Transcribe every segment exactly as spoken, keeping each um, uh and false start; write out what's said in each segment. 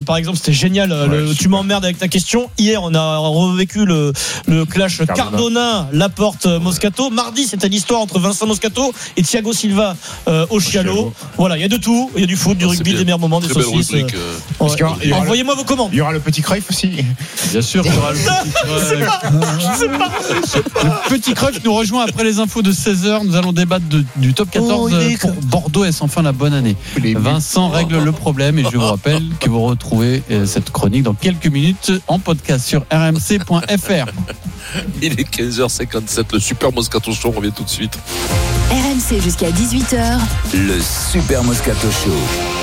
par exemple, c'était génial. Ouais, le, tu m'emmerdes avec ta question. Hier, on a revécu le, le clash Cardona, Cardona Laporte, Moscato. Mardi, c'était l'histoire entre Vincent Moscato et Thiago Silva euh, au Chialo. Voilà, il y a de tout. Il y a du foot, du rugby, des meilleurs moments, des saucisses. Rubrique, euh... ouais. Envoyez-moi le, vos commandes. Il y aura le petit Cruyff aussi. Bien sûr, il y aura le petit Cruyff. Le petit Cruyff nous rejoint après les infos de seize heures. Nous allons débattre de, du top quatorze oh, pour Bordeaux et sans fin la bonne année. Vincent règle le problème et je vous rappelle que vous retrouvez cette chronique dans quelques minutes en podcast sur r m c point f r. Il est quinze heures cinquante-sept, le Super Moscato Show revient tout de suite. R M C jusqu'à dix-huit heures. Le Super Moscato Show.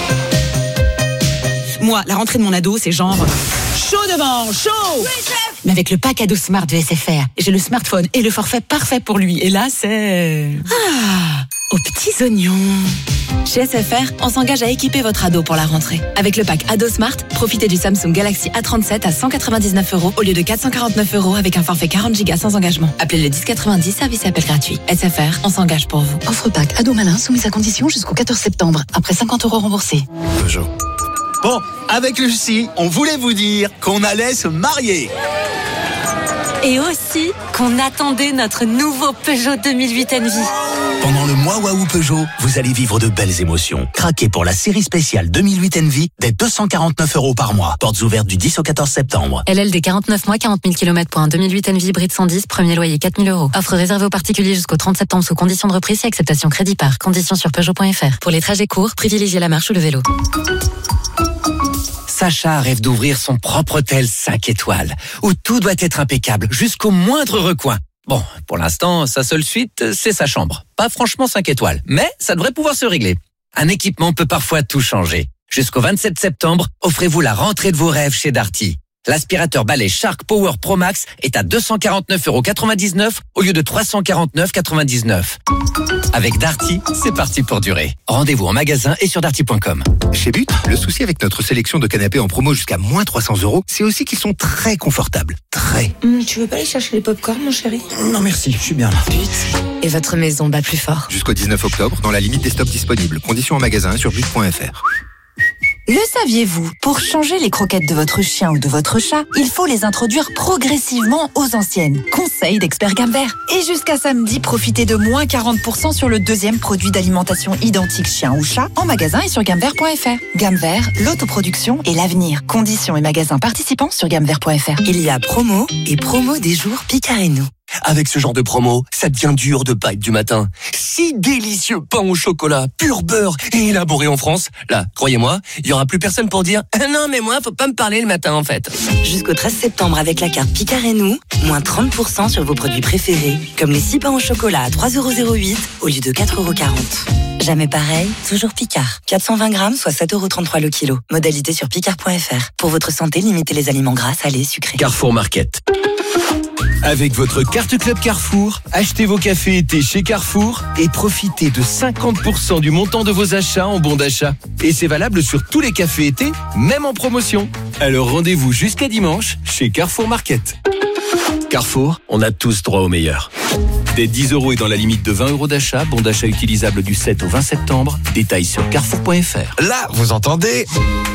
Moi, la rentrée de mon ado, c'est genre chaud devant, chaud. Oui, chef. Mais avec le pack ado Smart de S F R, j'ai le smartphone et le forfait parfait pour lui. Et là, c'est ah, aux petits oignons. Chez S F R, on s'engage à équiper votre ado pour la rentrée. Avec le pack Ado Smart, profitez du Samsung Galaxy A trente-sept à cent quatre-vingt-dix-neuf euros au lieu de quatre cent quarante-neuf euros avec un forfait quarante gigas sans engagement. Appelez le dix quatre-vingt-dix, service appel gratuit. S F R, on s'engage pour vous. Offre pack Ado Malin soumise à condition jusqu'au quatorze septembre. Après cinquante euros remboursés. Peugeot. Bon, avec Lucie, on voulait vous dire qu'on allait se marier. Et aussi qu'on attendait notre nouveau Peugeot deux mille huit Envy. Pendant le mois Waouh Peugeot, vous allez vivre de belles émotions. Craquez pour la série spéciale deux mille huit Envy dès deux cent quarante-neuf euros par mois. Portes ouvertes du dix au quatorze septembre. L L D quarante-neuf mois, quarante mille kilomètres pour un deux mille huit Envy hybride cent dix, premier loyer quatre mille euros. Offre réservée aux particuliers jusqu'au trente septembre sous conditions de reprise et acceptation crédit par. Conditions sur Peugeot point F R. Pour les trajets courts, privilégiez la marche ou le vélo. Sacha rêve d'ouvrir son propre hôtel cinq étoiles, où tout doit être impeccable, jusqu'au moindre recoin. Bon, pour l'instant, sa seule suite, c'est sa chambre. Pas franchement cinq étoiles, mais ça devrait pouvoir se régler. Un équipement peut parfois tout changer. Jusqu'au vingt-sept septembre, offrez-vous la rentrée de vos rêves chez Darty. L'aspirateur balai Shark Power Pro Max est à deux cent quarante-neuf euros quatre-vingt-dix-neuf au lieu de trois cent quarante-neuf euros quatre-vingt-dix-neuf. Avec Darty, c'est parti pour durer. Rendez-vous en magasin et sur darty point com. Chez But, le souci avec notre sélection de canapés en promo jusqu'à moins trois cents euros, c'est aussi qu'ils sont très confortables. Très. Mmh, tu veux pas aller chercher les pop-corn, mon chéri ? Non merci, je suis bien là. But. Et votre maison bat plus fort. Jusqu'au dix-neuf octobre, dans la limite des stocks disponibles. Conditions en magasin sur but point f r. Le saviez-vous ? Pour changer les croquettes de votre chien ou de votre chat, il faut les introduire progressivement aux anciennes. Conseil d'expert Gamme Vert. Et jusqu'à samedi, profitez de moins quarante pour cent sur le deuxième produit d'alimentation identique chien ou chat en magasin et sur gamme vert point f r. Gamme Vert, l'autoproduction et l'avenir. Conditions et magasins participants sur gamme vert point f r. Il y a promo et promo des jours Picard et nous. Avec ce genre de promo, ça devient dur de pas être du matin. Si délicieux pain au chocolat, pur beurre et élaboré en France. Là, croyez-moi, il y aura plus personne pour dire ah non mais moi faut pas me parler le matin en fait. Jusqu'au treize septembre avec la carte Picard et nous, moins trente pour cent sur vos produits préférés, comme les six pains au chocolat à trois euros zéro huit au lieu de quatre euros quarante. Jamais pareil, toujours Picard. quatre cent vingt grammes, soit sept euros trente-trois le kilo. Modalité sur picard point f r. Pour votre santé, limitez les aliments gras, salés, sucrés. Carrefour Market. Avec votre carte Club Carrefour, achetez vos cafés été chez Carrefour et profitez de cinquante pour cent du montant de vos achats en bon d'achat. Et c'est valable sur tous les cafés été, même en promotion. Alors rendez-vous jusqu'à dimanche chez Carrefour Market. Carrefour, on a tous droit au meilleur. Dès dix euros et dans la limite de vingt euros d'achat, bon d'achat utilisable du sept au vingt septembre. Détails sur carrefour point f r. Là, vous entendez ?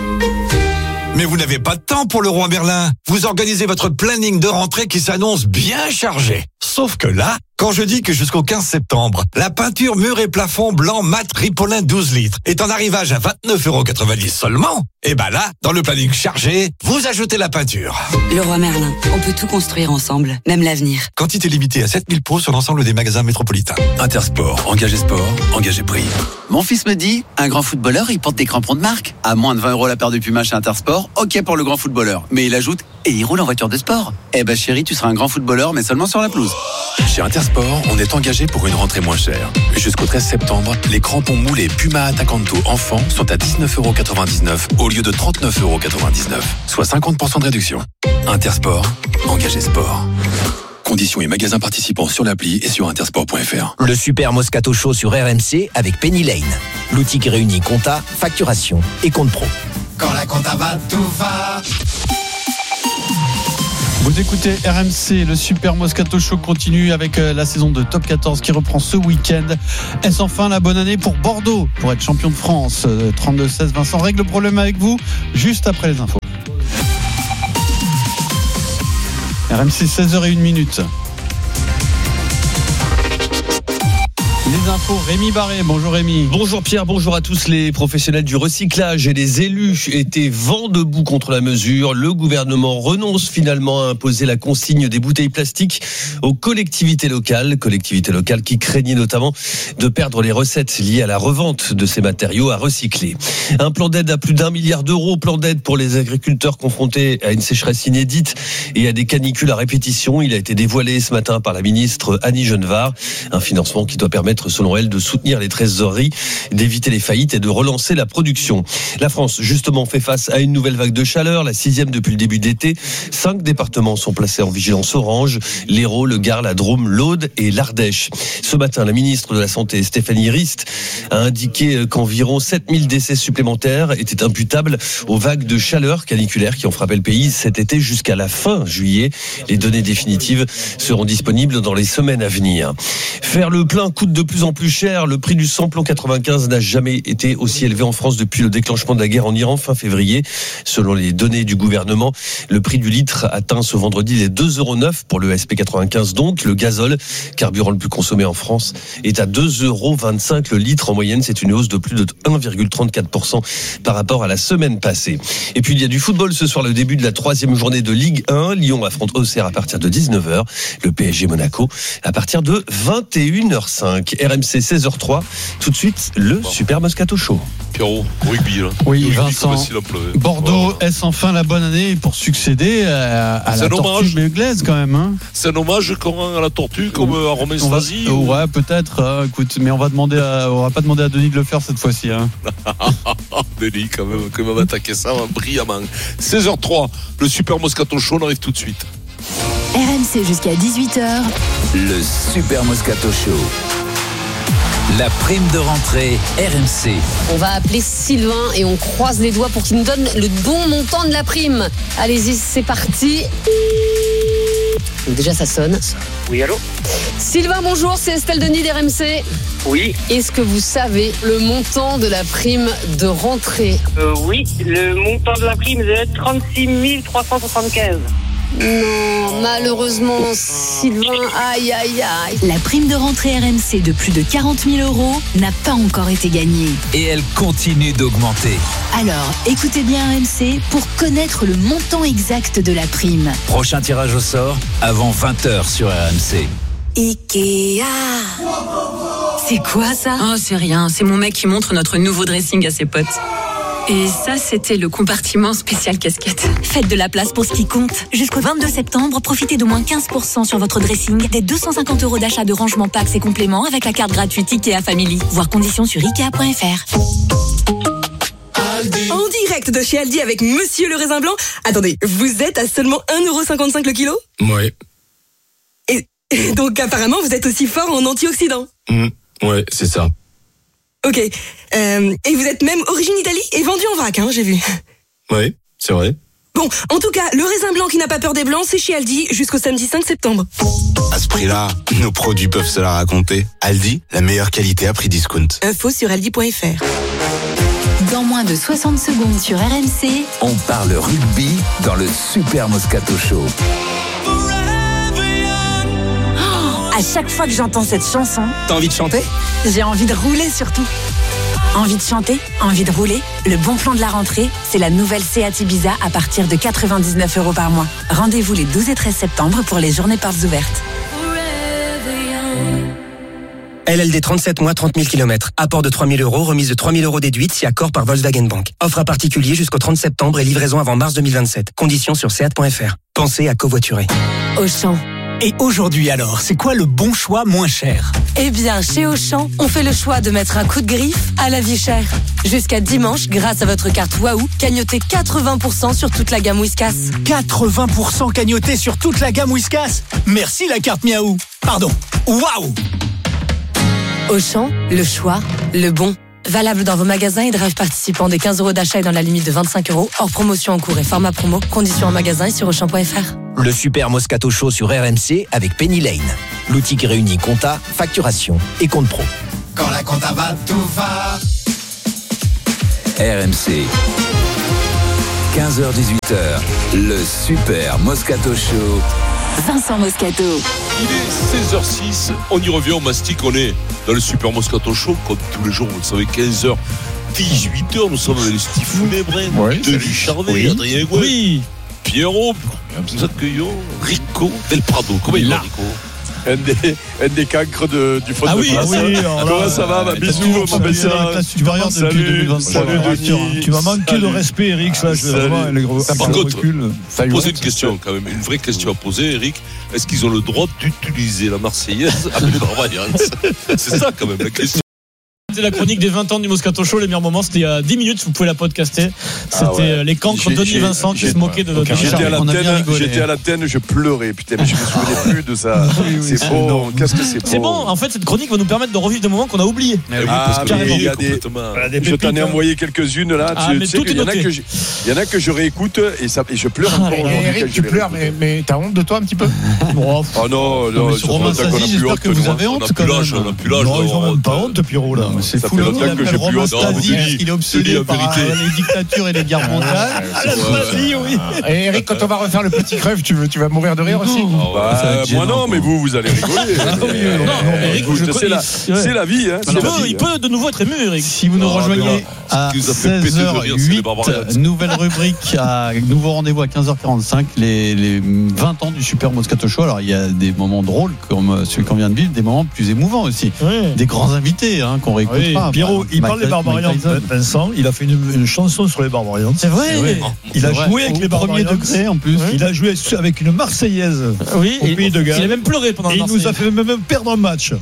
Mais vous n'avez pas de temps pour le Roi Merlin. Vous organisez votre planning de rentrée qui s'annonce bien chargé. Sauf que là, quand je dis que jusqu'au quinze septembre, la peinture mur et plafond blanc mat Ripolin douze litres est en arrivage à vingt-neuf euros quatre-vingt-dix seulement, et ben là, dans le planning chargé, vous ajoutez la peinture. Le Roi Merlin, on peut tout construire ensemble, même l'avenir. Quantité limitée à sept mille pots sur l'ensemble des magasins métropolitains. Intersport, engagé sport, engagé prix. Mon fils me dit, un grand footballeur, il porte des crampons de marque. À moins de vingt euros la paire de Puma chez Intersport, ok pour le grand footballeur. Mais il ajoute, et il roule en voiture de sport. Eh ben chérie, tu seras un grand footballeur, mais seulement sur la pelouse. Chez Intersport, on est engagé pour une rentrée moins chère. Jusqu'au treize septembre, les crampons moulés Puma Attacanto enfants sont à dix-neuf euros quatre-vingt-dix-neuf au lieu de trente-neuf euros quatre-vingt-dix-neuf, soit cinquante pour cent de réduction. Intersport, engagé sport. Conditions et magasins participants sur l'appli et sur intersport point f r. Le Super Moscato Show sur R M C avec Penny Lane. L'outil qui réunit compta, facturation et compte pro. Quand la compta va, tout va. Vous écoutez R M C, le Super Moscato Show continue avec la saison de Top quatorze qui reprend ce week-end. Est-ce enfin la bonne année pour Bordeaux pour être champion de France ? trente-deux seize, Vincent règle le problème avec vous juste après les infos. R M C seize heures zéro un minute. Les infos, Rémi Barré. Bonjour Rémi. Bonjour Pierre, bonjour à tous. Les professionnels du recyclage et les élus étaient vent debout contre la mesure. Le gouvernement renonce finalement à imposer la consigne des bouteilles plastiques aux collectivités locales. Collectivités locales qui craignaient notamment de perdre les recettes liées à la revente de ces matériaux à recycler. Un plan d'aide à plus d'un milliard d'euros. Plan d'aide pour les agriculteurs confrontés à une sécheresse inédite et à des canicules à répétition. Il a été dévoilé ce matin par la ministre Annie Genevard. Un financement qui doit permettre, selon elle, de soutenir les trésoreries, d'éviter les faillites et de relancer la production. La France, justement, fait face à une nouvelle vague de chaleur, la sixième depuis le début de l'été. Cinq départements sont placés en vigilance orange: l'Hérault, le Gard, la Drôme, l'Aude et l'Ardèche. Ce matin, la ministre de la Santé, Stéphanie Rist, a indiqué qu'environ sept mille décès supplémentaires étaient imputables aux vagues de chaleur caniculaires qui ont frappé le pays cet été jusqu'à la fin juillet. Les données définitives seront disponibles dans les semaines à venir. Faire le plein coûte de plus en plus cher. Le prix du samplon quatre-vingt-quinze n'a jamais été aussi élevé en France depuis le déclenchement de la guerre en Iran fin février. Selon les données du gouvernement, le prix du litre atteint ce vendredi les deux euros neuf pour le S P quatre-vingt-quinze. Donc, le gazole, carburant le plus consommé en France, est à deux euros vingt-cinq le litre en moyenne. C'est une hausse de plus de un virgule trente-quatre pour cent par rapport à la semaine passée. Et puis, il y a du football ce soir, le début de la troisième journée de Ligue un. Lyon affronte Auxerre à partir de dix-neuf heures. Le P S G Monaco à partir de vingt et une heures cinq. R M C seize heures trois. Tout de suite, le bon. Super Moscato Show. Pierrot, rugby là. Oui, Vincent. Bordeaux, oh. est-ce enfin la bonne année pour succéder à, à la tortue méglaise quand même, hein? C'est un hommage quand même à la tortue, comme à Romain Stasi. Ou... Ouais, peut-être. Hein, écoute, mais on va demander, à, on va pas demander à Denis de le faire cette fois-ci. Hein. Denis, quand même, quand même attaquer ça brillamment. seize heures trois, le Super Moscato Show, on arrive tout de suite. R M C jusqu'à dix-huit heures. Le Super Moscato Show. La prime de rentrée R M C. On va appeler Sylvain et on croise les doigts pour qu'il nous donne le bon montant de la prime. Allez-y, c'est parti. Donc déjà ça sonne. Oui, allô? Sylvain, bonjour, c'est Estelle Denis d'R M C. Oui. Est-ce que vous savez le montant de la prime de rentrée? euh, Oui, le montant de la prime est trente-six mille trois cent soixante-quinze. Non, malheureusement, Sylvain, aïe, aïe, aïe. La prime de rentrée R M C de plus de quarante mille euros n'a pas encore été gagnée. Et elle continue d'augmenter. Alors, écoutez bien R M C pour connaître le montant exact de la prime. Prochain tirage au sort, avant vingt heures sur R M C. Ikea. C'est quoi ça? Oh, c'est rien, c'est mon mec qui montre notre nouveau dressing à ses potes. Et ça, c'était le compartiment spécial casquette. Faites de la place pour ce qui compte. Jusqu'au vingt-deux septembre, profitez d'au moins quinze pour cent sur votre dressing, des deux cent cinquante euros d'achat de rangement packs et compléments avec la carte gratuite Ikea Family. Voir conditions sur ikea point f r. En direct de chez Aldi avec Monsieur le Raisin Blanc. Attendez, vous êtes à seulement un euro cinquante-cinq le kilo? Ouais. Et, et donc apparemment, vous êtes aussi fort en antioxydants. Mmh, ouais, c'est ça. Ok. Euh, et vous êtes même origine Italie et vendu en vrac, hein, j'ai vu. Ouais, c'est vrai. Bon, en tout cas, le raisin blanc qui n'a pas peur des blancs, c'est chez Aldi jusqu'au samedi cinq septembre. À ce prix-là, nos produits peuvent se la raconter. Aldi, la meilleure qualité à prix discount. Info sur aldi point f r. Dans moins de soixante secondes sur R M C, on parle rugby dans le Super Moscato Show. À chaque fois que j'entends cette chanson, t'as envie de chanter? J'ai envie de rouler surtout. Envie de chanter, envie de rouler. Le bon plan de la rentrée, c'est la nouvelle Seat Ibiza à partir de quatre-vingt-dix-neuf euros par mois. Rendez-vous les douze et treize septembre pour les journées portes ouvertes. L L D trente-sept mois, trente mille kilomètres. Apport de trois mille euros, remise de trois mille euros déduite si accord par Volkswagen Bank. Offre à particulier jusqu'au trente septembre et livraison avant mars deux mille vingt-sept. Conditions sur seat point f r. Pensez à covoiturer. Auchan. Et aujourd'hui alors, c'est quoi le bon choix moins cher? Eh bien, chez Auchan, on fait le choix de mettre un coup de griffe à la vie chère. Jusqu'à dimanche, grâce à votre carte Waouh, cagnotez quatre-vingts pour cent sur toute la gamme Whiskas. quatre-vingts pour cent cagnoté sur toute la gamme Whiskas. Merci la carte Miaou. Pardon, Waouh. Auchan, le choix, le bon. Valable dans vos magasins et drive participants des quinze euros d'achat et dans la limite de vingt-cinq euros. Hors promotion en cours et format promo. Conditions en magasin et sur auchan point f r. Le Super Moscato Show sur R M C avec Penny Lane. L'outil qui réunit compta, facturation et compte pro. Quand la compta va, tout va. R M C. quinze heures dix-huit heures, le Super Moscato Show. Vincent Moscato. Il est seize heures six, on y revient, on mastique, on est dans le Super Moscato Show, comme tous les jours, vous le savez, quinze heures dix-huit heures, nous sommes avec le Stifounet, Brent, Ouais, Denis Charvet, oui. Adrien Gouet, oui. Pierrot, nous accueillons Rico Del Prado. Comment il va, Rico? Un des, un des cancres de, du fond Ah de oui, place. ah oui, Comment là, ça va, ma euh, bisous, t'as ma belle toujours sœur. la classe supérieure depuis Salut, deux mille vingt-trois. salut, Denis. Tu m'as manqué de respect, Eric. Là, je vais Salut. vraiment les gros. Par contre, recul. faut poser une question quand même, une vraie question à poser, Eric. Est-ce qu'ils ont le droit d'utiliser la Marseillaise avec les Barbarians? C'est ça quand même la question. C'était la chronique des vingt ans du Moscato Show. Les meilleurs moments, c'était il y a dix minutes. Vous pouvez la podcaster. C'était Ah ouais. les cancres J'ai- Denis j'ai- Vincent qui j'ai- se moquaient de notre J'étais à On a bien l'antenne, rigolé. j'étais à l'antenne, je pleurais. Putain, mais je me souvenais plus de ça. C'est bon. Qu'est-ce que c'est beau. C'est bon, en fait, cette chronique va nous permettre de revivre des moments qu'on a oubliés. Ah, mais il y a des, je t'en ai envoyé quelques-unes là. Ah, tu mais sais tout qu'il est y en a noté. que je, il y en a que je réécoute et, ça, et je pleure encore aujourd'hui. quand Eric, je tu les pleures, réécoute. mais, mais t'as honte de toi un petit peu? Oh non, non, mais ça sur fait Romain longtemps qu'on a Sazi, plus j'espère honte que vous nous. avez honte On a quand plus l'âge, même. on a plus l'âge. Non, ils ont même pas honte, Pierrot, là. C'est fou, fait le longtemps mec, que il j'ai appelle plus Romain honte. Stasi, Non, parce dis- qu'il est dis obsédé la par vérité. euh, les dictatures et les guerres mondiales. La Stasi, oui. Et Eric, quand on va refaire le petit crève, tu, veux, tu vas mourir de rire aussi? Bah, moi non, mais vous, vous allez rigoler. Non, mais Eric, Écoute, je c'est la, connais. c'est la vie. Hein, Il c'est peut, la vie, il hein. peut de nouveau être ému, Eric. Si vous nous Ah, rejoignez mais à Ce qui nous a fait péter de seize heures rire, c'est les huit, Barbarians. nouvelle rubrique, à, nouveau rendez-vous à quinze heures quarante-cinq, les, les vingt ans du Super Moscato Show. Alors il y a des moments drôles comme celui qu'on vient de vivre, des moments plus émouvants aussi. Ouais. Des grands invités hein, qu'on Oui, réécoutera. Pierrot, Par il exemple, parle des Mike- Barbarians. Mike Tyson. Vincent, il a fait une, une chanson sur les Barbarians. C'est vrai. Ouais. Il a C'est vrai. joué avec Au les premier Barbarians. degré en plus. Il a joué avec une Marseillaise Oui, au et- Pays de Galles. il a même pleuré pendant Et le il nous a fait même perdre un match.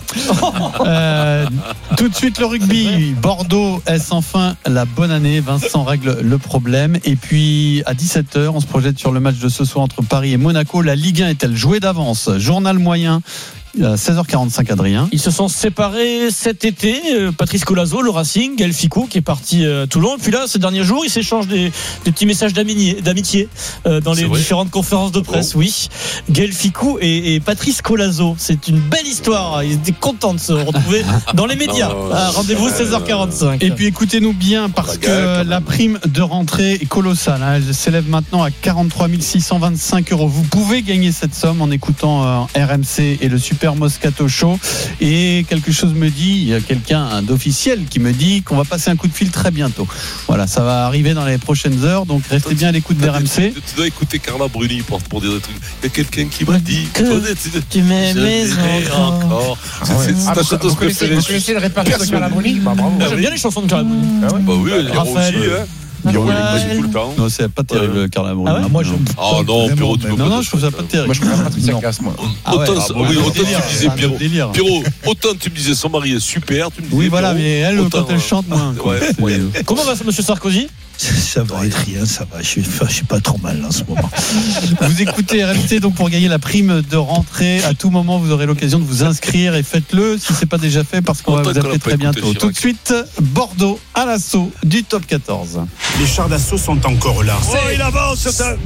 Euh, tout de suite le rugby. Bordeaux est enfin la bonne année. Vincent règle le problème. Et puis à dix-sept heures, on se projette sur le match de ce soir entre Paris et Monaco. La Ligue un est-elle jouée d'avance? Journal moyen. À seize heures quarante-cinq, Adrien. Ils se sont séparés cet été. euh, Patrice Colazo, le Racing, Gaël Ficou qui est parti euh, à Toulon. Et puis là, ces derniers jours, ils s'échangent des, des petits messages d'amitié, d'amitié euh, dans les C'est vrai. différentes conférences de presse. Oui, Gaël Ficou et, et Patrice Colazo. C'est une belle histoire. Ils étaient contents de se retrouver dans les médias. Non, Ah, rendez-vous seize heures quarante-cinq. Et puis écoutez-nous bien parce que la prime de rentrée est colossale. hein. Elle s'élève maintenant à quarante-trois mille six cent vingt-cinq euros. Vous pouvez gagner cette somme en écoutant euh, R M C et le Super Moscato Show. Et quelque chose me dit, il y a quelqu'un d'officiel qui me dit qu'on va passer un coup de fil très bientôt. Voilà, ça va arriver dans les prochaines heures. Donc restez bien à l'écoute d'R M C. Tu dois écouter Carla Bruni pour, pour dire des trucs. Il y a quelqu'un qui m'a dit que tu m'aimais encore. C'est c'est- c'est Ah, ta vous, chanteuse vous connaissez, préférée. vous connaissez le répertoire de Carla Bruni? Bah, bravo. Moi, j'aime bien les chansons de Carla Bruni. Bah oui, il y a Raphaël. aussi, hein. Pierrot, il est passé tout le temps. Non, c'est pas terrible, Carla Bruni. Ah ouais Ah, moi, j'aime Ah non, vraiment, Pierrot, tu mais- peux Non, pas non, dire je trouve ça pas terrible. Moi, je préfère Patricia Non. Cass, moi. Ah ouais, Autant, ah ça- bon, oui, c'est un autant tu délire, me c'est disais un Pierrot, délire. Pierrot, autant tu me disais son mari est super, tu me disais Oui, voilà, Pierrot, mais elle, autant, quand elle euh, chante, moins. quoi. Ouais, C'est- ouais. Comment va Monsieur Sarkozy? Ça va être rien, ça va. Je suis, enfin, je suis pas trop mal en ce moment. Vous écoutez R M C donc pour gagner la prime de rentrée. À tout moment, vous aurez l'occasion de vous inscrire et faites-le si c'est pas déjà fait parce qu'on va Autant vous qu'on appeler l'a pas très écouté, bientôt. Chirac. Tout de suite, Bordeaux à l'assaut du top quatorze. Les chars d'assaut sont encore là. Oh, il avance,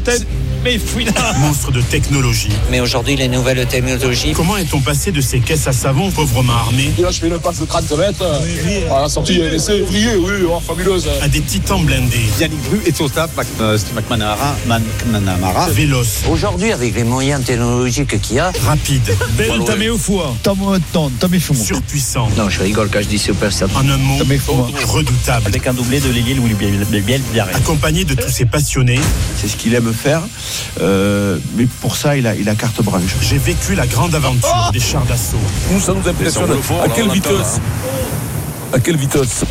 mais fouinard. Monstre de technologie. Mais aujourd'hui, les nouvelles technologies. Comment est-on passé de ces caisses à savon pauvrement armées Là, je fais une passe de trente mètres. À la sortie, il y a un essai ouvrier, oui, oh, fabuleuse. à des titans blindés? Yannick Bru et son staff, McManamara, McManamara. Véloces, Aujourd'hui, avec les moyens technologiques qu'il y a. rapides, Belle, t'as mis au foie. T'as moins de temps, t'as mis fou. surpuissants. Non, je rigole quand je dis super certain. En un mot, T'as mis fou. redoutables. Avec un doublé de Lily Louis Biel Biarré. Accompagné de tous ces passionnés, C'est ce qu'il aime faire, euh, mais pour ça, il a, il a carte blanche. j'ai vécu la grande aventure des chars d'assaut. Nous, ça nous impressionne. À quelle vitesse À quelle vitesse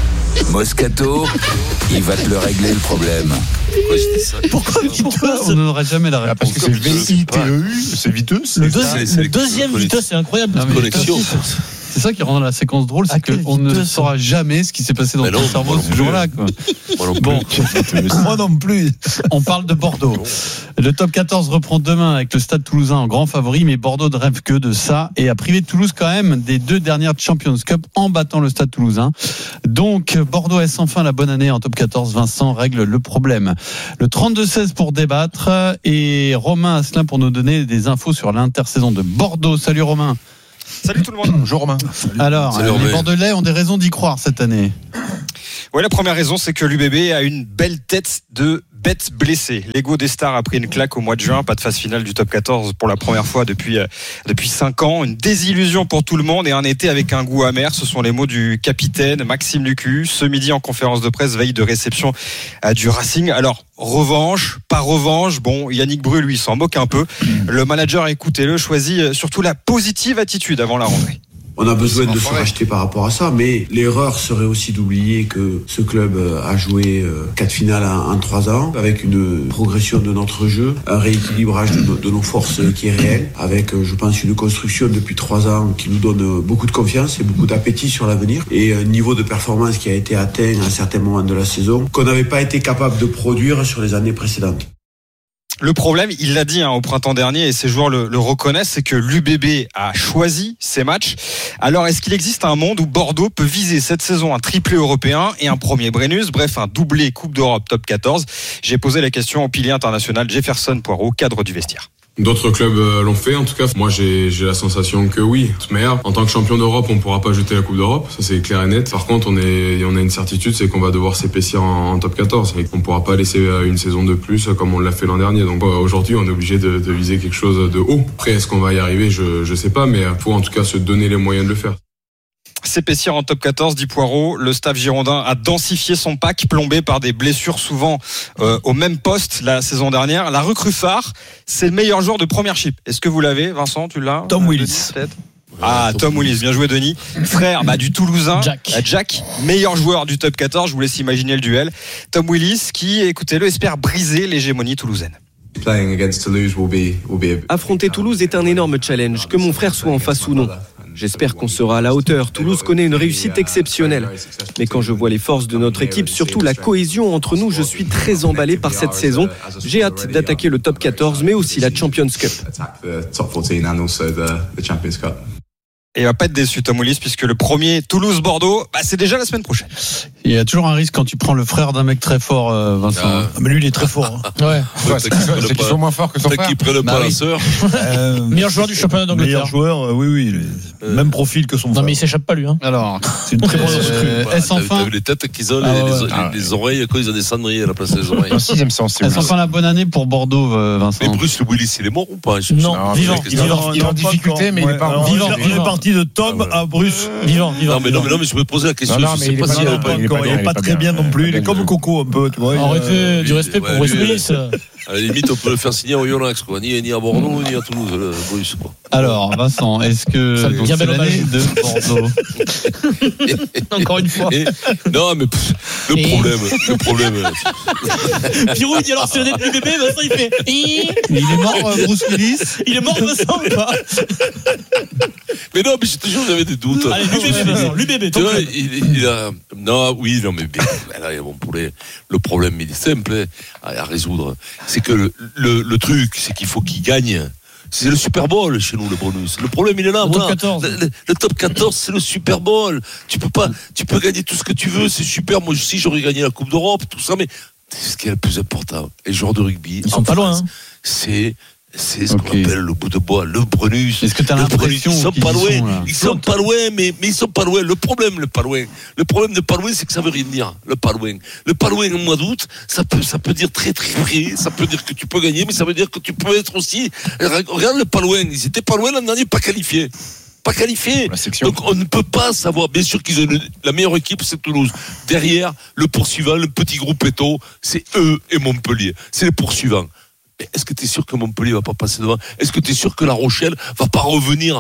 Moscato, il va te le régler le problème. Pourquoi je dis ça Pourquoi Vitesse? On n'aura jamais la réponse. Parce que c'est V I T E U, c'est viteux. Le, c'est- deuxi- c'est- le c'est- deuxième c'est- Vitesse, c'est incroyable. Non, mais Connexion. C'est ça qui rend la séquence drôle, À c'est quelle qu'on ne vitesse saura jamais ce qui s'est passé dans Mais ton non, cerveau moi ce non jour-là. quoi. Moi non plus. Bon, Moi non plus. on parle de Bordeaux. Le top quatorze reprend demain avec le Stade Toulousain en grand favori, mais Bordeaux ne rêve que de ça et a privé Toulouse quand même des deux dernières Champions Cup en battant le Stade Toulousain. Donc Bordeaux est enfin la bonne année en top quatorze. Vincent règle le problème. Le trente-deux seize pour débattre et Romain Asselin pour nous donner des infos sur l'intersaison de Bordeaux. Salut Romain. Salut tout le monde. Bonjour Romain. Alors, Salut, les Romain. Bordelais ont des raisons d'y croire cette année. Ouais, la première raison, c'est que l'U B B a une belle tête de bête blessée. L'ego des stars a pris une claque au mois de juin, pas de phase finale du top quatorze pour la première fois depuis, euh, depuis cinq ans. Une désillusion pour tout le monde et un été avec un goût amer. Ce sont les mots du capitaine Maxime Lucu, ce midi en conférence de presse, veille de réception euh, du Racing. Alors, revanche, pas revanche. Bon, Yannick Bru, lui, s'en moque un peu. Le manager, écoutez-le, choisit surtout la positive attitude avant la rentrée. On a besoin de se racheter par rapport à ça, mais l'erreur serait aussi d'oublier que ce club a joué quatre finales en trois ans, avec une progression de notre jeu, un rééquilibrage de nos, de nos forces qui est réel, avec, je pense, une construction depuis trois ans qui nous donne beaucoup de confiance et beaucoup d'appétit sur l'avenir, et un niveau de performance qui a été atteint à un certain moment de la saison, qu'on n'avait pas été capable de produire sur les années précédentes. Le problème, il l'a dit hein, au printemps dernier et ses joueurs le, le reconnaissent, c'est que l'U B B a choisi ses matchs. Alors, est-ce qu'il existe un monde où Bordeaux peut viser cette saison un triplé européen et un premier Brennus, bref un doublé Coupe d'Europe top quatorze? J'ai posé la question au pilier international Jefferson Poirot, cadre du vestiaire. D'autres clubs l'ont fait, en tout cas. Moi, j'ai, j'ai la sensation que oui. Mais en tant que champion d'Europe, on ne pourra pas jeter la Coupe d'Europe. Ça, c'est clair et net. Par contre, on, est, on a une certitude, c'est qu'on va devoir s'épaissir en, en top quatorze. Et qu'on ne pourra pas laisser une saison de plus comme on l'a fait l'an dernier. Donc aujourd'hui, on est obligé de, de viser quelque chose de haut. Après, est-ce qu'on va y arriver? Je ne sais pas. Mais il faut en tout cas se donner les moyens de le faire. S'épaissir en top quatorze, dit Poirot. Le staff girondin a densifié son pack, plombé par des blessures souvent euh, au même poste la saison dernière. La recrue phare, c'est le meilleur joueur de première chip. Est-ce que vous l'avez, Vincent? Tu l'as? Tom Willis. Peut-être. Ah, Tom Willis, bien joué Denis. Frère bah, du Toulousain, Jack. Jack, meilleur joueur du top quatorze. Je vous laisse imaginer le duel. Tom Willis qui, écoutez-le, espère briser l'hégémonie toulousaine. Affronter Toulouse est un énorme challenge, que mon frère soit en face ou non. J'espère qu'on sera à la hauteur. Toulouse connaît une réussite exceptionnelle. Mais quand je vois les forces de notre équipe, surtout la cohésion entre nous, je suis très emballé par cette saison. J'ai hâte d'attaquer le top quatorze, mais aussi la Champions Cup. Et il va pas être déçu, Tom Willis, puisque le premier Toulouse-Bordeaux, bah, c'est déjà la semaine prochaine. Il y a toujours un risque quand tu prends le frère d'un mec très fort, euh, Vincent. Ah. Ah, mais lui, il est très fort. Hein. Ouais. ouais c'est, c'est, c'est qu'ils sont moins forts que son frère. Qu'ils prennent bah, pas oui. la sœur. Euh, meilleur joueur du championnat d'Angleterre. Meilleur joueur, euh, oui, oui. Euh, même profil que son frère. Non, mais il s'échappe pas, lui. Hein. Alors, c'est une très bonne recrue. Euh, bah, est-ce enfin. T'as vu les têtes qu'ils ont, ah, les, ouais, les, ouais. les, Ah, les oreilles, quand ils ont des cendriers à la place des oreilles. En sixième sens, c'est Est-ce enfin la bonne année pour Bordeaux, Vincent? Mais Bruce Willis, il est mort ou pas? Non, vivant. Il est en difficulté, mais il est pas vivant. Il est parti de Tom à Bruce. Vivant, vivant. Non, mais non, mais non, mais je me posais la question. Non, non, mais il est pas bien. Il est pas très bien non plus. Il est comme Coco un peu, tu vois. Arrêtez du respect pour Bruce Willis. À la limite, on peut le faire signer au Yonax, quoi. Ni, ni à Bordeaux, ni à Toulouse, le Bruce, quoi. Alors, Vincent, est-ce que ça donc, bien belle l'année de Bordeaux? Encore une fois. Et, non, mais pff, le Et... problème, le problème. Pirou, il dit alors c'est l'année du bébé, Vincent, il fait. Il est mort, euh, Bruce Willis. Il est mort, Vincent, ou pas? Mais non, mais j'ai toujours j'avais des doutes. Allez, l'U B B, Vincent, l'U B B, tu vois, il, il a. Non, oui, non, mais, mais là, bon, pour les, le problème, il est simple hein, à résoudre. C'est que le, le, le truc, c'est qu'il faut qu'il gagne. C'est le Super Bowl chez nous, le bonus. Le problème, il est là. Le voilà. top quatorze. Le, le, le top quatorze, c'est le Super Bowl. Tu peux pas, tu peux gagner tout ce que tu veux, c'est super. Moi aussi, j'aurais gagné la Coupe d'Europe, tout ça, mais c'est ce qui est le plus important. Les joueurs de rugby, ils sont pas loin. Hein. C'est C'est ce okay. qu'on appelle le bout de bois, le Brennus. Est-ce que tu as l'impression ils sont qu'ils pas loin, sont, là. ils sont pas loin, mais mais ils sont pas loin. Le problème, le pas loin, le problème de pas loin, c'est que ça veut rien dire. Le pas loin, le pas loin au mois d'août, ça peut ça peut dire très très près, ça peut dire que tu peux gagner, mais ça veut dire que tu peux être aussi. Regarde le pas loin, ils étaient pas loin l'an dernier, pas qualifiés. Pas qualifiés. Donc on ne peut pas savoir. Bien sûr qu'ils ont une, la meilleure équipe, c'est Toulouse. Derrière, le poursuivant, le petit groupe Eto, c'est eux et Montpellier. C'est les poursuivants. Mais est-ce que tu es sûr que Montpellier va pas passer devant? Est-ce que tu es sûr que La Rochelle va pas revenir?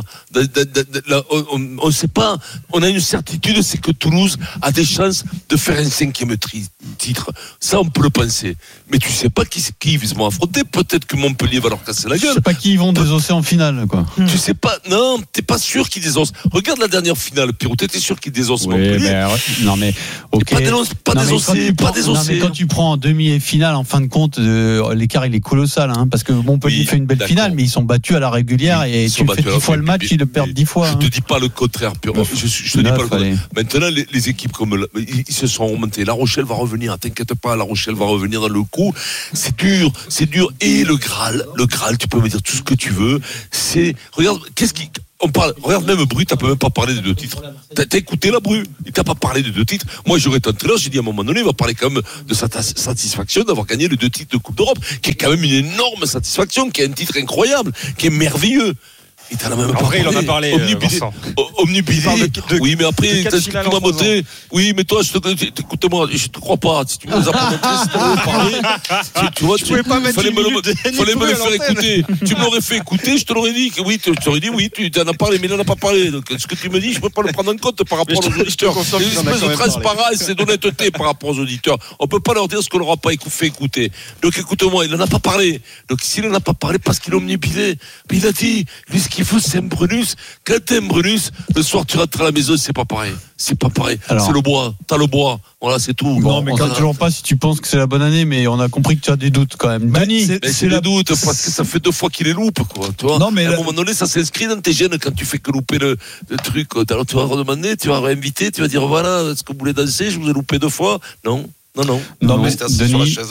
On ne sait pas. On a une certitude, c'est que Toulouse a des chances de faire un cinquième titre. Ça, on peut le penser. Mais tu sais pas qui, qui ils vont affronter. Peut-être que Montpellier va leur casser la gueule. Je sais pas qui ils vont désosser en finale, quoi. Tu sais pas. Non, t'es pas sûr qu'ils désossent. Regarde la dernière finale, Pierrot. T'étais sûr qu'ils désossent oui, Montpellier? Ben, non mais ok. Pas, délos, pas non, désossé, pas prends, désossé. Non, mais quand tu prends en demi et finale, en fin de compte, euh, l'écart il est colossal. Hein, parce que Montpellier oui, fait une belle d'accord. finale, mais ils sont battus à la régulière et ils tu fais dix fois le match, mais, ils le perdent dix fois. Je hein. te dis pas le contraire, Pierre. Je, je, je te dis pas le contraire. Maintenant, les, les équipes comme la, ils, ils se sont remontés. La Rochelle va revenir. T'inquiète pas, La Rochelle va revenir dans le coup. C'est dur, c'est dur. Et le Graal, le Graal, tu peux me dire tout ce que tu veux. C'est regarde, qu'est-ce qui on parle, regarde même Bru, t'as même pas parlé des deux titres. T'as, t'as écouté la Bru, il t'a pas parlé des deux titres. Moi, j'aurais été entraîneur, j'ai dit à un moment donné, il va parler quand même de sa satisfaction d'avoir gagné les deux titres de Coupe d'Europe, qui est quand même une énorme satisfaction, qui est un titre incroyable, qui est merveilleux. Il t'en a même pas après, parlé. il en a parlé, Omnibulé. euh, Omnibulé. De, de, oui, mais après, t'as ce que tu m'as montré. ans. Oui, mais toi, je te, écoute-moi, je te crois pas. Si tu nous as pas montré, si t'avais parlé, tu, tu vois, tu, pouvais pas mettre fallait me, minute, le, fallait me le faire écouter. Tu me l'aurais fait écouter, je te l'aurais dit que oui, tu t'aurais dit oui, tu en as parlé, mais il n'en a pas parlé. Donc, ce que tu me dis, je peux pas le prendre en compte par rapport aux auditeurs. Il y a une espèce de transparence et d'honnêteté par rapport aux auditeurs. On peut pas leur dire ce qu'on leur a pas fait écouter. Donc, écoute-moi, il n'en a pas parlé. Donc, s'il n'en a pas parlé parce qu'il est omnibulé, il a dit, lui, ce qu'il faut, c'est un Brunus. Quand t'aimes Brunus, le soir tu rentres à la maison, c'est pas pareil. C'est pas pareil. Alors, c'est le bois. T'as le bois. Voilà, c'est tout. Non, bon, mais voilà. quand toujours pas si tu penses que c'est la bonne année, mais on a compris que tu as des doutes quand même. Mais Denis, c'est, c'est, c'est des doutes parce que ça fait deux fois qu'il est loupe, quoi. Tu vois. Non, mais à un la... moment donné, ça s'inscrit dans tes gènes quand tu fais que louper le, le truc. Alors tu vas redemander, tu vas réinviter, tu vas dire voilà, est-ce que vous voulez danser? Je vous ai loupé deux fois. Non, non, non. Non, non mais Denis, sur la chaise.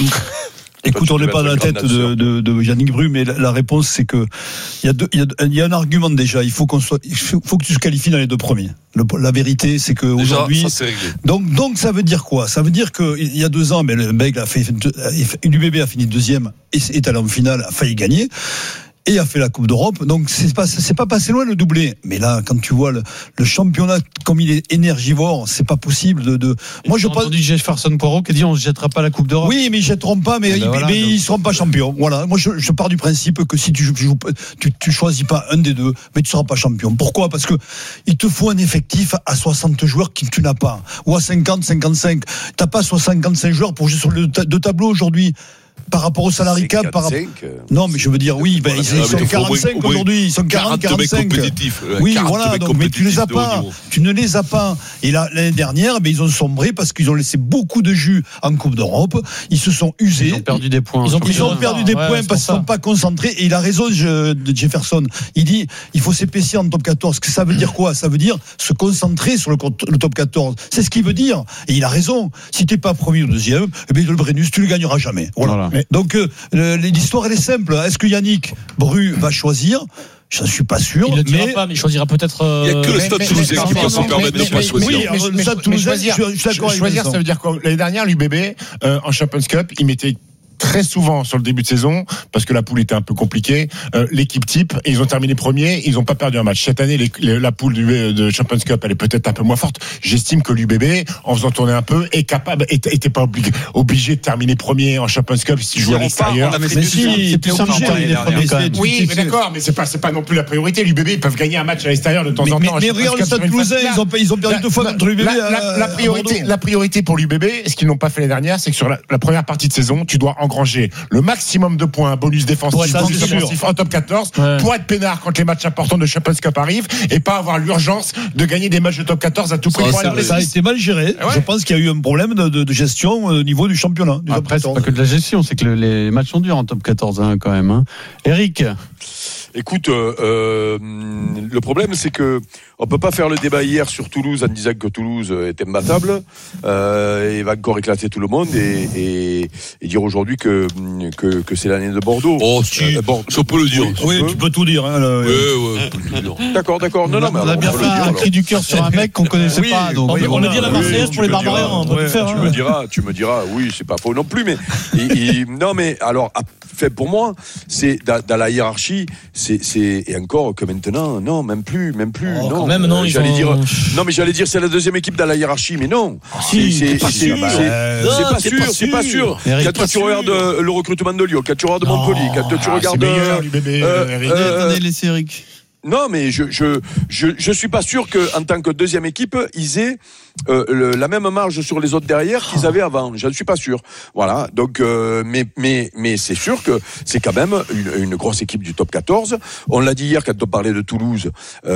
Écoute, on n'est pas dans la tête de, de, de Yannick Bru, mais la, la réponse, c'est que il y a deux, il y a, il y a un argument déjà. Il faut qu'on soit, il faut, faut que tu te qualifies dans les deux premiers. Le, la vérité, c'est que déjà, aujourd'hui, ça, c'est réglé. donc, donc, ça veut dire quoi? Ça veut dire que il y a deux ans, mais le mec a fait, l'U B B a fini deuxième et est allé en finale, a failli gagner. Et a fait la Coupe d'Europe, donc c'est pas c'est pas passé loin le doublé. Mais là, quand tu vois le, le championnat comme il est énergivore, c'est pas possible de. de... Moi, je pas entendu Jefferson Poirot qui dit on ne jettera pas la Coupe d'Europe. Oui, mais ils jetteront pas, mais, ben ils, voilà, mais ils seront pas champions. Voilà. Moi, je, je pars du principe que si tu joues, tu, tu choisis pas un des deux, mais tu seras pas champion. Pourquoi? Parce que il te faut un effectif à soixante joueurs que tu n'as pas, ou à cinquante, cinquante-cinq. T'as pas cinquante-cinq joueurs pour jouer sur le deux tableaux aujourd'hui. Par rapport au salarié cap, par rapport. Non, mais je veux dire, oui, ben, ils, ils sont quarante-cinq aujourd'hui, ils sont quarante, quarante-cinq. Oui, voilà, donc, mais tu les as pas, tu ne les as pas. Et là, l'année dernière, ben, ils ont sombré parce qu'ils ont laissé beaucoup de jus en Coupe d'Europe. Ils se sont usés. Ils ont perdu des points. Ils ont, ils ont perdu des ouais, points parce qu'ils ne sont pas concentrés. Et il a raison, je, de Jefferson. Il dit, il faut s'épaissir en top quatorze. Ça veut dire quoi? Ça veut dire se concentrer sur le, le top quatorze. C'est ce qu'il veut dire. Et il a raison. Si t'es pas premier ou deuxième, eh bien, le Brennus, tu le gagneras jamais. Voilà. voilà. Mais, donc euh, l'histoire elle est simple. Est-ce que Yannick Bru va choisir? Je ne suis pas sûr. Il ne le dira mais... pas, mais il choisira peut-être. Euh... Il n'y a que le Stade Toulousain qui peut se permettre de ne pas choisir. Oui, le Stade Toulousain, je suis d'accord. Choisir, ça veut dire quoi? L'année dernière, l'U B B euh, en Champions Cup, il mettait très souvent sur le début de saison, parce que la poule était un peu compliquée, euh, l'équipe type, et ils ont terminé premier, ils n'ont pas perdu un match. Cette année, les, les, la poule du, de Champions Cup, elle est peut-être un peu moins forte. J'estime que l'U B B, en faisant tourner un peu, est capable, était pas obligé, obligé de terminer premier en Champions Cup s'il joue à l'extérieur. Mais si, c'est plus simple de terminer premier. Oui, mais d'accord, mais c'est pas, c'est pas non plus la priorité. L'U B B, ils peuvent gagner un match à l'extérieur de temps en temps. Mais regarde le Stade Toulousain, ils ont, ils ont perdu deux fois contre l'U B B. La priorité, la priorité pour l'U B B, ce qu'ils n'ont pas fait l'année dernière, c'est que sur la, la première partie de saison, tu dois engranger le maximum de points, bonus défensif, bonus offensif en top quatorze, ouais. pour être peinard quand les matchs importants de Champions Cup arrivent et pas avoir l'urgence de gagner des matchs de top quatorze à tout prix. Ça, ça, ça a été mal géré. Ouais. Je pense qu'il y a eu un problème de, de, de gestion au niveau du championnat. Du Après, c'est pas que de la gestion, c'est que le, les matchs sont durs en top quatorze hein, quand même. Hein. Eric. Écoute, euh, euh, le problème c'est que on peut pas faire le débat hier sur Toulouse en disant que Toulouse est imbattable euh, et va encore éclater tout le monde et, et, et dire aujourd'hui que, que que c'est l'année de Bordeaux. Oh si, euh, bon, ça peut le dire. Oui, oui tu peux tout dire. Hein, là, ouais, ouais, peut le dire. D'accord, d'accord. Non, non, mais on a bien fait un cri du cœur sur un mec qu'on connaissait oui, pas. Donc, on, oui, on a dit la Marseillaise pour les Barbariens. On peut faire. Tu me diras, tu me diras. Oui, c'est pas faux non plus, mais et, et, non, mais alors. Fait pour moi, c'est dans, dans la hiérarchie, c'est, c'est et encore que maintenant, non, même plus, même plus, oh, non. Même, non, euh, j'allais ont... dire, non, mais j'allais dire c'est la deuxième équipe dans la hiérarchie, mais non. Ah, si, c'est, c'est, pas c'est, sûr. c'est, c'est, euh, c'est pas sûr, c'est pas sûr. Eric, quand pas tu sûr. regardes euh, le recrutement de Lyon, quand tu regardes Montpellier, quand tu ah, regardes, c'est meilleur, l'U B B, euh, Eric. euh, Attendez, laissez Eric. Non, mais je je je je suis pas sûr que en tant que deuxième équipe, ils aient euh, le, la même marge sur les autres derrière qu'ils avaient avant. Je ne suis pas sûr. Voilà. Donc, euh, mais mais mais c'est sûr que c'est quand même une, une grosse équipe du top quatorze. On l'a dit hier quand on parlait de Toulouse.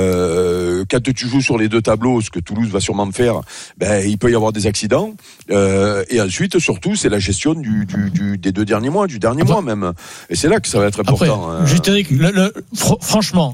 Euh, quand tu joues sur les deux tableaux, ce que Toulouse va sûrement faire, ben il peut y avoir des accidents. Euh, et ensuite, surtout, c'est la gestion du, du, du des deux derniers mois, du dernier Après, mois même. Et c'est là que ça va être important. Après, juste Eric, le, le, fr- franchement, quand tu regardes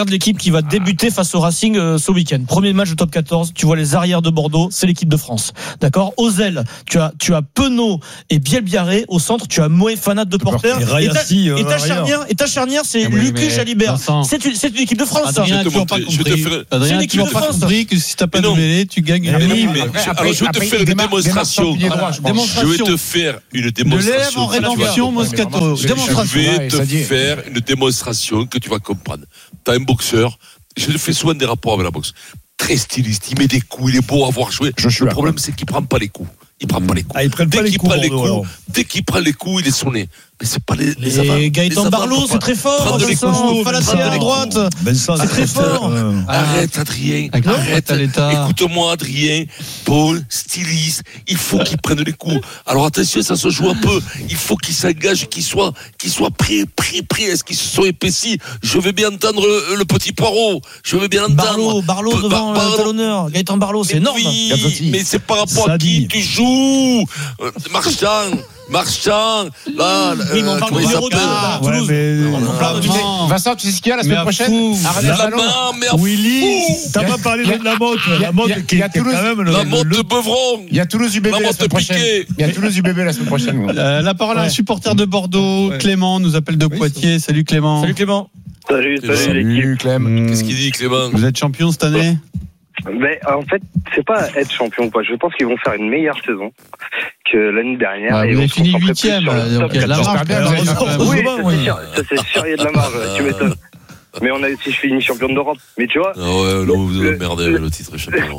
regarde l'équipe qui va débuter face au Racing euh, ce week-end. Premier match de top quatorze. Tu vois les arrières de Bordeaux, c'est l'équipe de France. D'accord. Aux ailes, tu as tu as Penaud et Bielbiarré. Au centre, tu as Moefana de porteur. Et Rayassi, et ta, et ta euh, charnière, et ta charnière, c'est Ah oui, Lucu mais Jalibert. Vincent. C'est une c'est une équipe de France. ça. Adrien, Je vais te tu n'as pas montrer, je vais te compris. faire- C'est Adrien, une tu n'as équipe de pas France. compris que si t'as pas Mais de non. mêlée, tu gagnes. Mais oui, une mais mêlée. je- alors je vais te faire une démonstration. Je vais te faire une De démonstration. l'élève en que tu vas rédemption, comprendre. Moscato. Je Démonstration. vais te faire une démonstration que tu vas comprendre. T'as un boxeur, je fais souvent des rapports avec la boxe, très styliste, il met des coups, il est beau à voir jouer. Le problème, c'est qu'il prend pas les coups. Il prend pas les coups. Ah, il prend dès pas les qu'il coups, prend les Bordeaux, coups, alors. dès qu'il prend les coups, il est sonné. Mais c'est pas les, les avants. Et Gaëtan Les avants, Barlow, faut c'est pas très fort. prendre les Vincent, coups. Falassier Prendre à les droite. coups. Vincent, C'est très fort. euh, Arrête, Adrien. Avec Arrête. l'état. Écoute-moi, Adrien. Paul, styliste. Il faut qu'il prenne les coups. Alors attention, ça se joue un peu. Il faut qu'il s'engage, qu'il soit, qu'il soit pris, pris, pris. Est-ce qu'ils se sont épaissis? Je vais bien entendre le, le petit Poireau. Je vais bien entendre. Barlow, Barlow Ba- devant Ba- le talonneur. Gaëtan Barlow, c'est Mais énorme. oui, mais c'est par rapport à qui tu joues. Euh, Marchand. Marchand, là, Oui, mais on euh, parle comment de il numéro deux, s'appelle à Ouais, Toulouse. mais. On parle de- Non. Vincent, tu sais ce qu'il y a la Mais semaine à prochaine fou. Arrête La la main, mais à Willy, fou. t'as pas parlé de la motte. y a- La motte y a- qui y a est quand Toulouse- même le. La motte le- de Beuvron. Il y a Toulouse U B B La la monte semaine prochaine. piquée. Il y a Toulouse U B B la semaine prochaine. Euh, la parole à un supporter de Bordeaux, Clément, nous appelle de Poitiers. Salut Clément. Salut Clément. Salut, salut l'équipe. Salut Clem. Mmh. Qu'est-ce qu'il dit, Clément? Vous êtes champion cette année? Mais en fait, c'est pas être champion quoi. Je pense qu'ils vont faire une meilleure saison que l'année dernière. Bah, et vous ils avez vont fini se concentrer huitième, plus sur le donc top il y a de la quatorze. marge. bien, quand même. vous avez- Oui, Heureusement, ça, oui. c'est sûr, ça c'est sûr, il y a de la marge, tu m'étonnes. Mais on a aussi fini champion d'Europe. Mais tu vois, Ah ouais, là, vous le- avez merdé le- le titre est champion.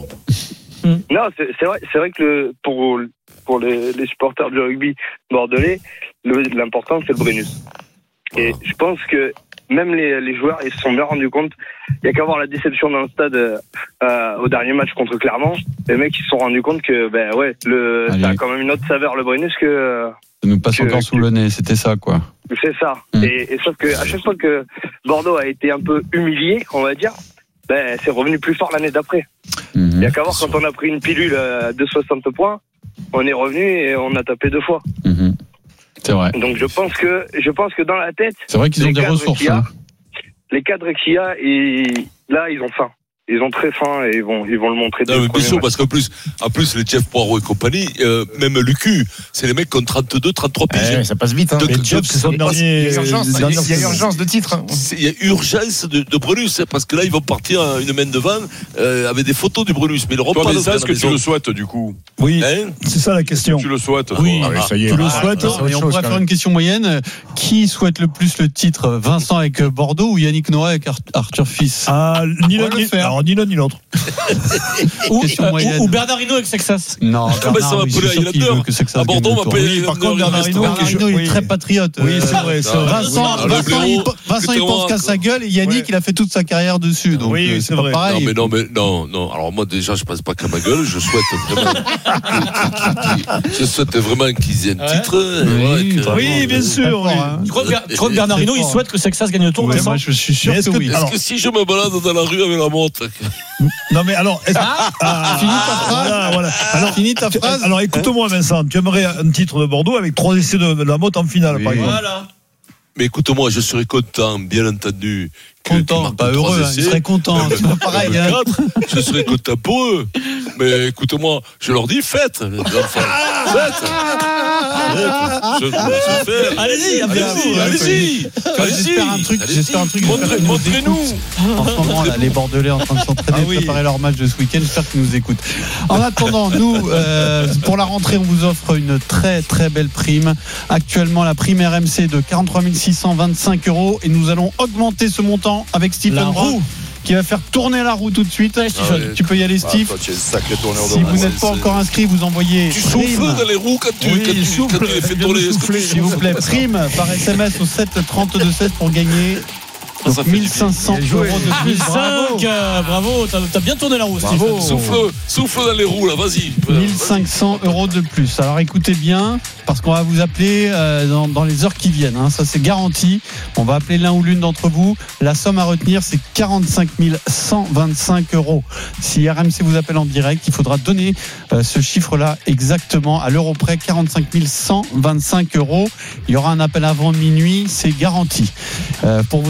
non, c'est c'est vrai, c'est vrai que le, pour pour les, les supporters du rugby bordelais, le- l'important c'est le Brennus. Et je pense que même les, les joueurs, ils se sont bien rendus compte. Il y a qu'à voir la déception d'un stade euh, au dernier match contre Clermont. Les mecs, ils se sont rendus compte que, ben ouais, le, Allez. ça a quand même une autre saveur le Brennus que. Ça nous passe que- encore sous le nez, c'était ça quoi. C'est ça. Mm. Et, et sauf que à chaque fois que Bordeaux a été un peu humilié, on va dire, ben c'est revenu plus fort l'année d'après. Mhm. Il y a qu'à voir quand on a pris une pilule euh, de soixante points, on est revenu et on a tapé deux fois. Mhm. C'est vrai. Donc je pense que je pense que dans la tête, C'est vrai qu'ils ont les des cadres ressources. qu'il y a, hein. les cadres qu'il y a, et là ils ont faim. Ils ont très faim et ils vont ils vont le montrer. dès Non, le mais bien premier sûr, match. parce qu'en plus, en plus, les Jeff Poirot et compagnie, euh, même Lucu, c'est les mecs qui ont trente-deux, trente-trois piges. Ouais, ça passe vite. Hein. Donc, Mais Jeff, c'est son donc, dernier. Il y a urgence, dernière il y a saison. urgence de titre. hein. c'est- Il y a urgence de, de Brunus, hein, parce que là, ils vont partir à une main devant euh, avec des photos du Brunus, mais ils n'auront Toi, pas mais de ça, est-ce que tu maison. le souhaites du coup? Oui, Hein c'est ça la question. Tu le souhaites? Oui. toi Ah, Ah. ça y est. Tu le Ah, souhaites c'est autre Et on chose, pourrait quand faire même. une question moyenne. Qui souhaite le plus le titre? Vincent avec Bordeaux ou Yannick Noah avec Ar- Arthur Fils? Ah, ni On l'un va le ni, faire. alors, ni l'un ni l'autre. Ou, Question euh, moyenne. ou- ou Bernard Hinault avec Texas. Non, Ah, mais ça va oui, pour c'est les sûr qu'il Highlanders. veut que Texas À Bordeaux, gagne on le va tour. payer Oui, par le- contre, le Bernard restaurant. Hinault, Bernard Hinault, il est très patriote. Oui, Euh, c'est vrai, c'est vrai. Vincent, Ah, le Vincent, blaireau, il, Vincent, il que pense t'es qu'à moi, sa gueule et Yannick, Ouais. il a fait toute sa carrière dessus. Donc, Oui, euh, c'est c'est pas vrai. pareil. Non, mais non, mais non, non. Alors, moi, déjà, je pense pas qu'à ma gueule. Je souhaite vraiment. je souhaite vraiment qu'ils aient un Ouais. titre. Oui, Ouais, que- Oui, bien sûr. oui. Tu crois que Ber- tu crois que Bernard Hinault, il souhaite que Texas gagne le tour, Ouais, Vincent? moi, je suis sûr Mais est-ce que que- oui. Est-ce Alors- que si je me balade dans la rue avec la montre, Non, mais alors. est-ce- Ah, Finis ta phrase. voilà, voilà. Alors, Finis ta tu- phrase. alors, écoute-moi, Vincent. Tu aimerais un titre de Bordeaux avec trois essais de, de la motte en finale, par exemple. Voilà. mais écoute-moi, je serais content, bien entendu. que tu Content, marques pas trois heureux, hein, essais. il serait content. Même- C'est pas pareil. même hein. quatre, je serais content pour eux. Mais écoute-moi, je leur dis faites. les enfants. Faites. Je, je sais faire. Allez-y, allez-y, allez-y. Allez-y. J'espère un truc, Allez-y. j'espère un truc. Montrez- j'espère qu'ils nous Montrez-nous. écoutent. En ce moment, là, les Bordelais en train de s'entraîner, Ah oui. préparer leur match de ce week-end. J'espère qu'ils nous écoutent. En attendant, nous, euh, pour la rentrée, on vous offre une très très belle prime. Actuellement, la prime R M C de quarante-trois mille six cent vingt-cinq euros et nous allons augmenter ce montant avec Stephen La Brun, roue. qui va faire tourner la roue tout de suite. Allez, Stephen. Ah, Tu peux y aller, Ah, Steve. toi, tu es un sacré tourneur de Si roue. vous n'êtes pas C'est- encore inscrit, vous envoyez Tu souffles prime. dans les roues quand tu, Oui, quand tu, souffle, quand tu les fais il vient de tourner. Est-ce que souffler, tu S'il vous souffles plaît, prime par S M S au sept trente-deux seize pour gagner Ça, ça fait du mille cinq cents bien. Bien euros joué. de plus. Bravo. cinq, euh, bravo, t'as t'as bien tourné la roue, Steve. Bravo. Souffle, souffle dans les roues là, vas-y. mille cinq cents euros de plus. Alors écoutez bien, parce qu'on va vous appeler euh, dans, dans les heures qui viennent. Hein. Ça c'est garanti. On va appeler l'un ou l'une d'entre vous. La somme à retenir, c'est quarante-cinq mille cent vingt-cinq euros. Si R M C vous appelle en direct, il faudra donner euh, ce chiffre-là exactement à l'euro près. quarante-cinq mille cent vingt-cinq euros. Il y aura un appel avant minuit, c'est garanti. Euh, pour vous inscrire, donc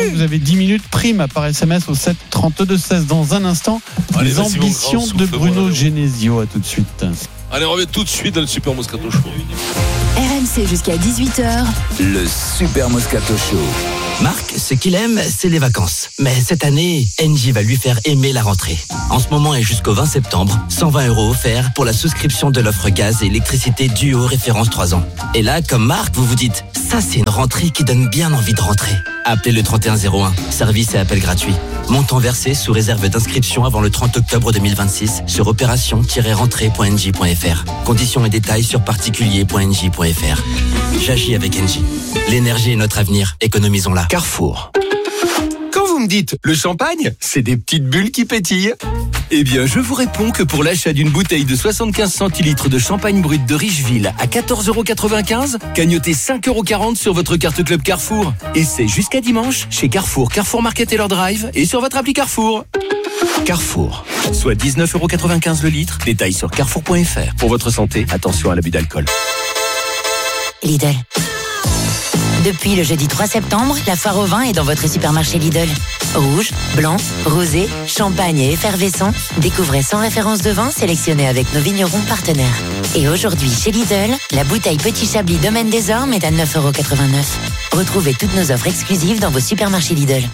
Vous avez dix minutes prime par S M S au sept trente-deux seize. Dans un instant, Allez, les vas-y, mon ambitions grand, de souffle, Bruno voilà. Genesio. À tout de suite. Allez, on revient tout de suite dans le Super Moscato Show. R M C jusqu'à dix-huit heures. Le Super Moscato Show. Marc, ce qu'il aime, c'est les vacances. Mais cette année, Engie va lui faire aimer la rentrée. En ce moment et jusqu'au vingt septembre, cent vingt euros offerts pour la souscription de l'offre gaz et électricité Duo référence trois ans. Et là, comme Marc, vous vous dites, ça c'est une rentrée qui donne bien envie de rentrer. Appelez le trente et un zéro un, service et appel gratuit. Montant versé sous réserve d'inscription avant le trente octobre deux mille vingt-six sur opération tiret rentrée point engie point f r. Conditions et détails sur particulier point engie point f r. J'agis avec Engie. L'énergie est notre avenir, économisons-la. Carrefour. Quand vous me dites le champagne, c'est des petites bulles qui pétillent. Eh bien, je vous réponds que pour l'achat d'une bouteille de soixante-quinze centilitres de champagne brut de Richeville à quatorze euros quatre-vingt-quinze, cagnotez cinq euros quarante sur votre carte Club Carrefour. Et c'est jusqu'à dimanche chez Carrefour, Carrefour Market et leur drive et sur votre appli Carrefour. Carrefour, soit dix-neuf euros quatre-vingt-quinze le litre. Détails sur carrefour point f r. Pour votre santé, attention à l'abus d'alcool. Lidl. Depuis le jeudi trois septembre, la foire au vin est dans votre supermarché Lidl. Rouge, blanc, rosé, champagne et effervescent. Découvrez cent références de vin sélectionnées avec nos vignerons partenaires. Et aujourd'hui, chez Lidl, la bouteille Petit Chablis Domaine des Ormes est à neuf euros quatre-vingt-neuf. Retrouvez toutes nos offres exclusives dans vos supermarchés Lidl.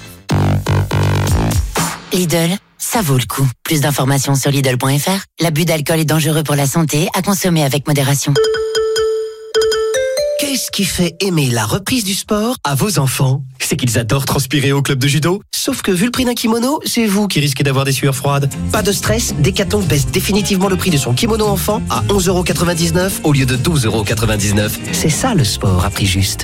Lidl, ça vaut le coup. Plus d'informations sur Lidl point f r. L'abus d'alcool est dangereux pour la santé, à consommer avec modération. Qu'est-ce qui fait aimer la reprise du sport à vos enfants? C'est qu'ils adorent transpirer au club de judo. Sauf que vu le prix d'un kimono, c'est vous qui risquez d'avoir des sueurs froides. Pas de stress, Decathlon baisse définitivement le prix de son kimono enfant à onze euros quatre-vingt-dix-neuf au lieu de douze euros quatre-vingt-dix-neuf. C'est ça le sport à prix juste.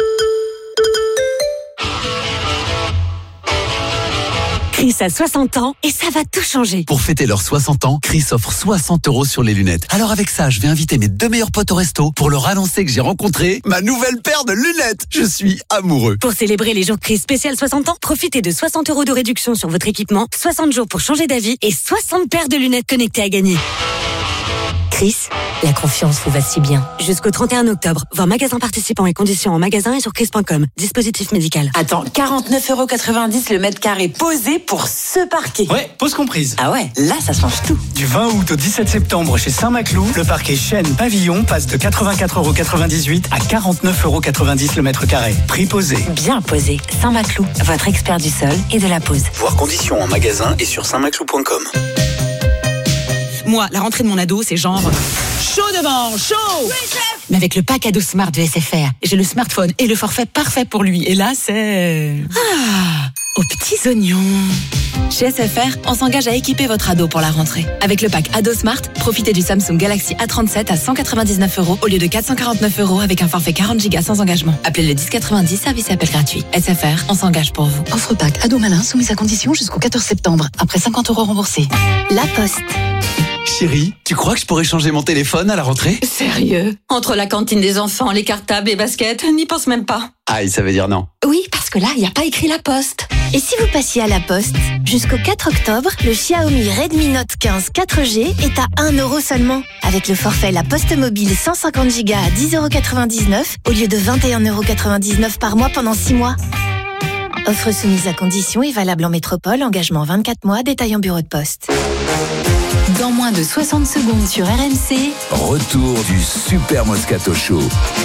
Chris a soixante ans et ça va tout changer. Pour fêter leurs soixante ans, Chris offre soixante euros sur les lunettes. Alors avec ça, je vais inviter mes deux meilleurs potes au resto pour leur annoncer que j'ai rencontré ma nouvelle paire de lunettes. Je suis amoureux. Pour célébrer les jours Chris spécial soixante ans, profitez de soixante euros de réduction sur votre équipement, soixante jours pour changer d'avis et soixante paires de lunettes connectées à gagner. Chris, la confiance vous va si bien. Jusqu'au trente et un octobre, voir magasin participant et conditions en magasin et sur chris point com. Dispositif médical. Attends, quarante-neuf euros quatre-vingt-dix le mètre carré posé pour ce parquet. Ouais, pause comprise. Ah ouais, là ça change tout. Du vingt août au dix-sept septembre chez Saint-Maclou, le parquet Chêne Pavillon passe de quatre-vingt-quatre euros quatre-vingt-dix-huit à quarante-neuf euros quatre-vingt-dix le mètre carré. Prix posé. Bien posé. Saint-Maclou, votre expert du sol et de la pose. Voir conditions en magasin et sur saint maclou point com. Moi, la rentrée de mon ado, c'est genre chaud devant, chaud. Oui, chef. Mais avec le pack ado Smart de S F R, j'ai le smartphone et le forfait parfait pour lui. Et là, c'est ah, aux petits oignons. Chez S F R, on s'engage à équiper votre ado pour la rentrée. Avec le pack ado Smart, profitez du Samsung Galaxy A trente-sept à cent quatre-vingt-dix-neuf euros au lieu de quatre cent quarante-neuf euros avec un forfait quarante gigas sans engagement. Appelez le dix quatre-vingt-dix, service et appel gratuit. S F R, on s'engage pour vous. Offre pack ado malin soumise à condition jusqu'au quatorze septembre. Après cinquante euros remboursés. La Poste. Chérie, tu crois que je pourrais changer mon téléphone à la rentrée? Sérieux? Entre la cantine des enfants, les cartables, les baskets, n'y pense même pas. Aïe, ça veut dire non. Oui, parce que là, il n'y a pas écrit La Poste. Et si vous passiez à La Poste? Jusqu'au quatre octobre, le Xiaomi Redmi Note quinze quatre G est à un euro seulement. Avec le forfait La Poste Mobile cent cinquante gigas à dix euros quatre-vingt-dix-neuf au lieu de vingt et un euros quatre-vingt-dix-neuf par mois pendant six mois. Offre soumise à condition et valable en métropole, engagement vingt-quatre mois, détail en bureau de poste. Dans moins de soixante secondes sur R M C, Retour du Super Moscato Show.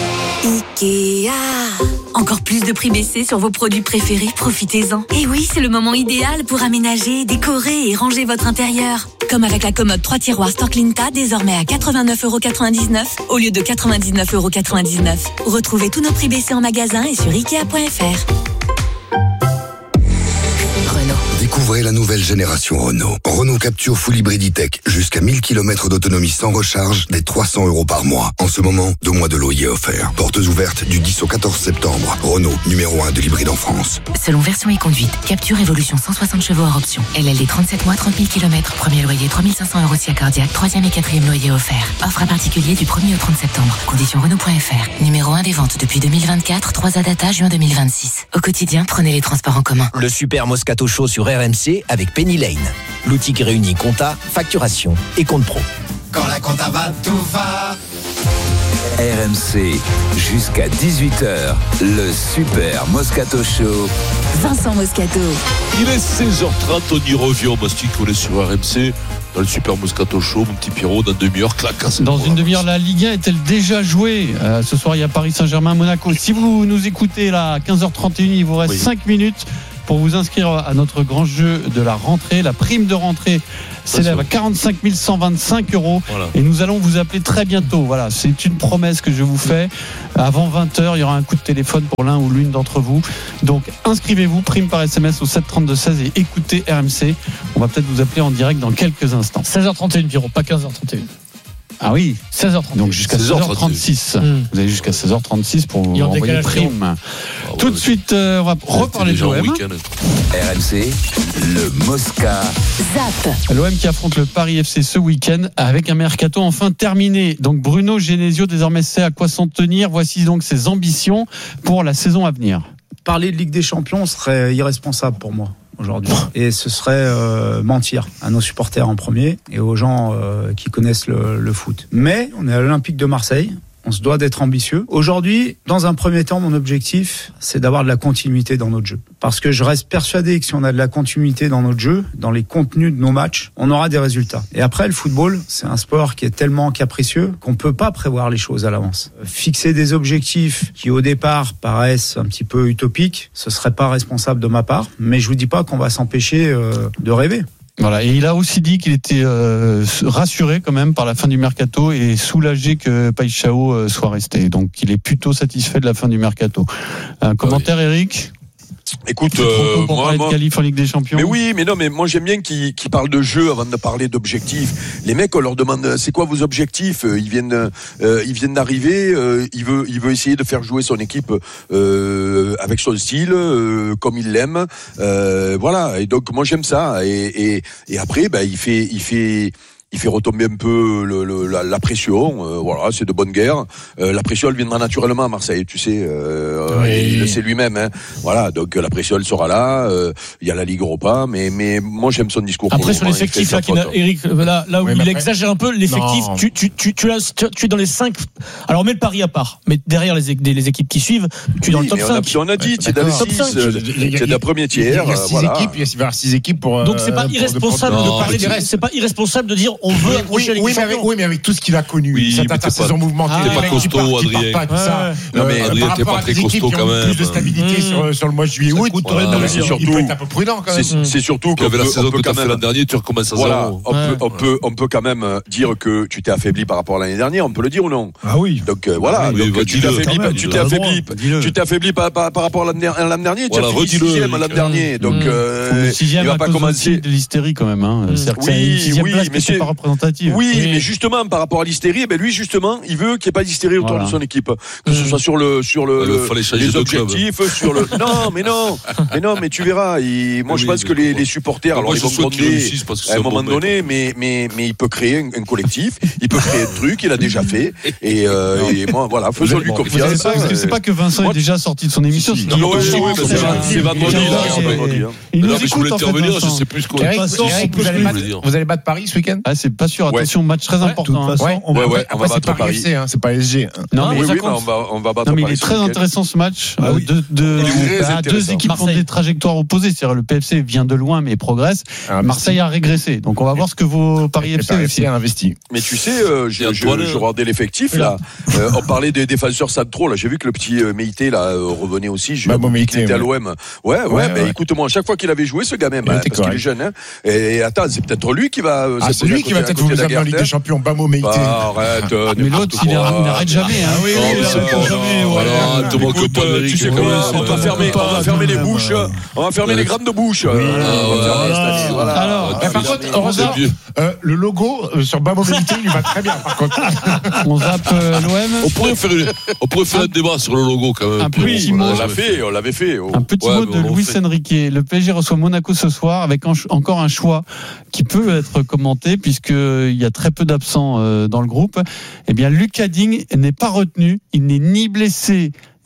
Ikea. Encore plus de prix baissés sur vos produits préférés, profitez-en. Et oui, c'est le moment idéal pour aménager, décorer et ranger votre intérieur. Comme avec la commode trois tiroirs Storklinta, désormais à quatre-vingt-neuf euros quatre-vingt-dix-neuf au lieu de quatre-vingt-dix-neuf euros quatre-vingt-dix-neuf. Retrouvez tous nos prix baissés en magasin et sur ikea point f r. Découvrez la nouvelle génération Renault. Renault Capture Full Hybrid E-Tech. Jusqu'à mille kilomètres d'autonomie sans recharge, dès trois cents euros par mois. En ce moment, deux mois de loyer offert. Portes ouvertes du dix au quatorze septembre. Renault, numéro un de l'hybride en France. Selon version et conduite, Capture Evolution cent soixante chevaux hors option. L L D trente-sept mois, trente mille kilomètres. Premier loyer trois mille cinq cents euros si accordiaque. Troisième et quatrième loyer offert. Offre à particulier du premier au trente septembre. Conditions Renault point f r. Numéro un des ventes depuis deux mille vingt-quatre. trois A data juin deux mille vingt-six. Au quotidien, prenez les transports en commun. Le Super Moscato Show sur R M C avec Penny Lane. L'outil qui réunit compta, facturation et compte pro. Quand la compta va, tout va. R M C, jusqu'à dix-huit heures, le Super Moscato Show. Vincent Moscato. Il est seize heures trente, on y revient au Mastic, on est sur R M C, dans le Super Moscato Show, mon petit Pierrot, dans une demi-heure, clac. Dans une demi-heure, la Ligue un est-elle déjà jouée? euh, Ce soir, il y a Paris Saint-Germain, Monaco. Si vous nous écoutez là, à quinze heures trente et une, il vous reste oui. cinq minutes pour vous inscrire à notre grand jeu de la rentrée. La prime de rentrée s'élève à quarante-cinq mille cent vingt-cinq euros. Voilà. Et nous allons vous appeler très bientôt. Voilà, c'est une promesse que je vous fais. Avant vingt heures, il y aura un coup de téléphone pour l'un ou l'une d'entre vous. Donc, inscrivez-vous, prime par S M S au sept trente-deux seize et écoutez R M C. On va peut-être vous appeler en direct dans quelques instants. seize heures trente et une, Pierrot, pas quinze heures trente et une. Ah oui, seize heures trente. Donc jusqu'à seize heures trente-six. Mmh. Vous avez jusqu'à seize heures trente-six pour vous envoyer prime. Ah ouais, Tout de suite, euh, on va reparler de l'O M. R M C, le Mosca. Zap. L'O M qui affronte le Paris F C ce week-end avec un mercato enfin terminé. Donc Bruno Genesio désormais sait à quoi s'en tenir. Voici donc ses ambitions pour la saison à venir. Parler de Ligue des Champions serait irresponsable pour moi aujourd'hui. Et ce serait euh, mentir à nos supporters en premier et aux gens euh, qui connaissent le, le foot. Mais on est à l'Olympique de Marseille. On se doit d'être ambitieux. Aujourd'hui, dans un premier temps, mon objectif, c'est d'avoir de la continuité dans notre jeu. Parce que je reste persuadé que si on a de la continuité dans notre jeu, dans les contenus de nos matchs, on aura des résultats. Et après, le football, c'est un sport qui est tellement capricieux qu'on peut pas prévoir les choses à l'avance. Fixer des objectifs qui, au départ, paraissent un petit peu utopiques, ce serait pas responsable de ma part. Mais je vous dis pas qu'on va s'empêcher euh, de rêver. Voilà, et il a aussi dit qu'il était euh, rassuré quand même par la fin du mercato et soulagé que Paixão euh, soit resté. Donc il est plutôt satisfait de la fin du mercato. Un commentaire, oui. Eric ? Écoute, euh, pour moi, moi, qualif en Ligue des Champions. Mais oui, mais non, mais moi j'aime bien qu'ils, qu'ils parlent de jeu avant de parler d'objectifs. Les mecs, on leur demande, c'est quoi vos objectifs ? Ils viennent, euh, ils viennent d'arriver. Euh, il veut, il veut essayer de faire jouer son équipe euh, avec son style, euh, comme il l'aime. Euh, voilà. Et donc moi j'aime ça. Et, et, et après, bah, il fait, il fait. Il fait retomber un peu le, le, la, la pression. Euh, voilà, c'est de bonne guerre. Euh, la pression, elle viendra naturellement à Marseille, tu sais. Euh, oui. Il le sait lui-même. Hein. Voilà, donc la pression, elle sera là. Euh, il y a la Ligue Europa, mais mais moi j'aime son discours. Après sur l'effectif, là, Eric, là, là où oui, il après... exagère un peu l'effectif. Tu tu tu tu, as, tu tu es dans les cinq. Alors mets le Paris à part, mais derrière les les équipes qui suivent, tu es dans le top cinq. On a dit, tu es dans les six. Tu es dans le premier tiers. Il y a six équipes. Il va y avoir six équipes pour. Donc c'est pas irresponsable de parler. C'est pas irresponsable de dire on veut accrocher oui, oui, mais avec, oui, mais avec tout ce qu'il a connu, oui, cette intersaison mouvementée, t'es pas costaud, Adrien. Pas, tout ça. Non, mais euh, Adrien, t'es pas très costaud quand même. Plus de stabilité mmh. sur, sur le mois de juillet-août. C'est surtout, il peut être un peu prudent quand même. C'est, c'est surtout qu'on peut, la saison que t'as fait l'an dernier, tu recommences à voilà, zéro. On peut, on peut, on peut quand même dire que tu t'es affaibli par rapport à l'année dernière. On peut le dire ou non? Ah oui. Donc voilà, tu t'es affaibli, tu t'es affaibli, tu t'es affaibli par rapport à l'an dernier. Tu as fini sixième l'an dernier. Donc il va pas commencer de l'hystérie quand même. Oui, oui, mais c'est pas représentatif. Oui, mais justement par rapport à l'hystérie, ben lui justement, il veut qu'il n'y ait pas d'hystérie autour voilà. de son équipe, que ce soit sur le sur le, le les objectifs, sur le non, mais non, mais non, mais tu verras. Il, moi, oui, je pense que les, les supporters, alors ils vont gronder à un moment bon donné, mais mais mais il peut créer un, un collectif, il peut créer un truc, il a déjà fait, et, euh, et moi, voilà, faisons-lui confiance. Parce que c'est pas que Vincent moi, est déjà sorti de son émission. Si, non, oui, oui, c'est vendredi. Il nous écoute en fait. Je sais plus ce qu'on Vous allez battre Paris ce week-end? Ah, c'est pas sûr. Attention, match très important. Ouais, ouais, on va, ouais, on va battre Paris. F C, hein, c'est pas S G. Non, mais oui, oui, on va, on va battre. Non, mais il est très intéressant ce match. Ah, oui. de, de, bah, deux équipes Marseille. Ont des trajectoires opposées. C'est-à-dire le P F C vient de loin mais progresse. Ah, Marseille a régressé. Donc on va voir ce que vos Paris F C, F C a investi. Mais tu sais, euh, je, je, je regardais l'effectif là. Euh, on parlait des défenseurs centraux là. J'ai vu que le petit euh, Meïté là euh, revenait aussi. Je bah, bon, Meïté, était à l'O M. Ouais, ouais. ouais mais ouais. Écoute-moi, à chaque fois qu'il avait joué, ce gamin, bah, parce qu'il est jeune. Hein, et attends, c'est peut-être lui qui va. Ah, c'est lui qui va peut-être vous amener en Ligue des Champions. Bamo Meïté. Arrête. Mais l'autre, il n'arrête jamais. Ah oui, il n'arrête jamais. Voilà, tout le monde tu sais comment on va fermer, on va fermer les bouches, on va fermer les grandes bouches. Alors, par contre, heureusement, le logo sur Bamo Meïté, il va très bien. Par contre, on zappe l'O M. On pourrait faire, on pourrait faire un débat sur le logo quand même. Un petit mot, on l'a fait, on l'avait fait. Un petit mot de Luis Enrique. Le P S G reçoit Monaco ce soir avec encore un choix qui peut être commenté puisqu'il y a très peu d'absents dans le groupe. Eh bien, Lucas Digne n'est pas retenu. Il n'est ni blessé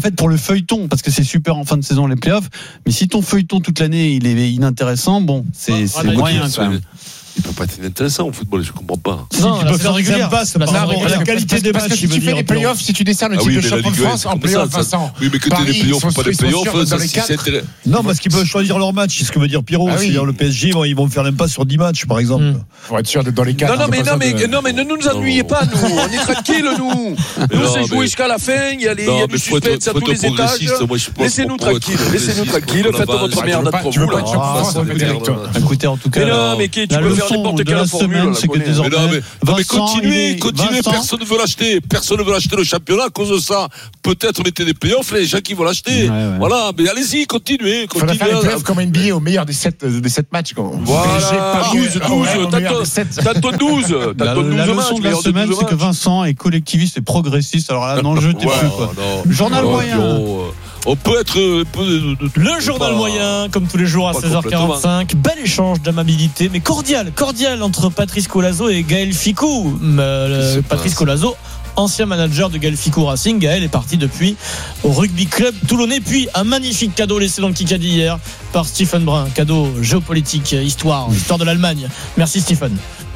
fait, pour le feuilleton, parce que c'est super en fin de saison les playoffs, mais si ton feuilleton toute l'année il est inintéressant, bon, c'est, Ah, c'est moyen quand même. Il peut pas être intéressant au football, je comprends pas. Si, non, tu peux faire des impasses par rapport à la qualité des matchs. Parce que si tu fais les playoffs, si tu décernes le Ah titre oui, de mais la champion de Ligue un, France c'est en comme playoffs, ça, Vincent. Oui, mais que t'aies Paris, des playoffs ils ou sont- pas des ils sont playoffs, sûrs ça, dans les si quatre. c'est intéressant. Non, parce qu'ils peuvent choisir leur match, c'est ce que veut dire Pierrot. Ah oui. C'est-à-dire le P S G, bon, ils vont faire l'impasse sur dix matchs, par exemple. Il faut être sûr d'être dans les quatre. Non, non, mais, c'est non, pas mais, ça de- non, mais ne nous ennuyez pas, nous. On est tranquilles, nous. Nous, Non, c'est mais- jouer jusqu'à la fin. Il y a, les, il y Non, a mais du faut être- suspense à faut tous être les étages. progressiste. Moi, je pense Laissez-nous qu'on peut être tranquilles. Laissez-nous progressiste, tranquilles. qu'on Faites avance. votre Tu merde veux pas- entre tu veux vous, pas là. être champion de Ah, France, ça on fait le merde. directeur. Écoutez, en tout cas, Mais non, la- mais qui, tu la peux faire leçon n'importe de quelle la formule, semaine, on la c'est que connaît. désormais, Mais non, mais, non, mais Vincent, continuez, il est- continuez, Vincent, personne ne veut l'acheter. Personne ne veut l'acheter le championnat à cause de ça. Peut-être mettez des playoffs, les gens qui vont l'acheter. Ouais, ouais. Voilà, mais allez-y, continuez, Il faudrait continuez. faire les playoffs comme N B A au meilleur des sept, des sept matchs. Quoi. Voilà, P S G, Paris, douze, au douze, meilleur des sept. t'as ton douze, La, t'as ton la douze leçon matchs, de la meilleur de semaine, douze c'est que matchs. Vincent est collectiviste et progressiste. Alors là, n'en jetez Ouais, plus, quoi. non. Journal Oh, moyen. non, euh, On peut être. euh, peu- Le journal pas- moyen, comme tous les jours à pas seize heures quarante-cinq. Bel échange d'amabilité, mais cordial, cordial entre Patrice Colazo et Gaël Ficou. Euh, le- Patrice Colazo, ancien manager de Gaël Ficou Racing. Gaël est parti depuis au rugby club toulonnais. Puis un magnifique cadeau laissé dans le Kikadi hier par Stephen Brun. Cadeau géopolitique, histoire, histoire de l'Allemagne. Merci Stephen.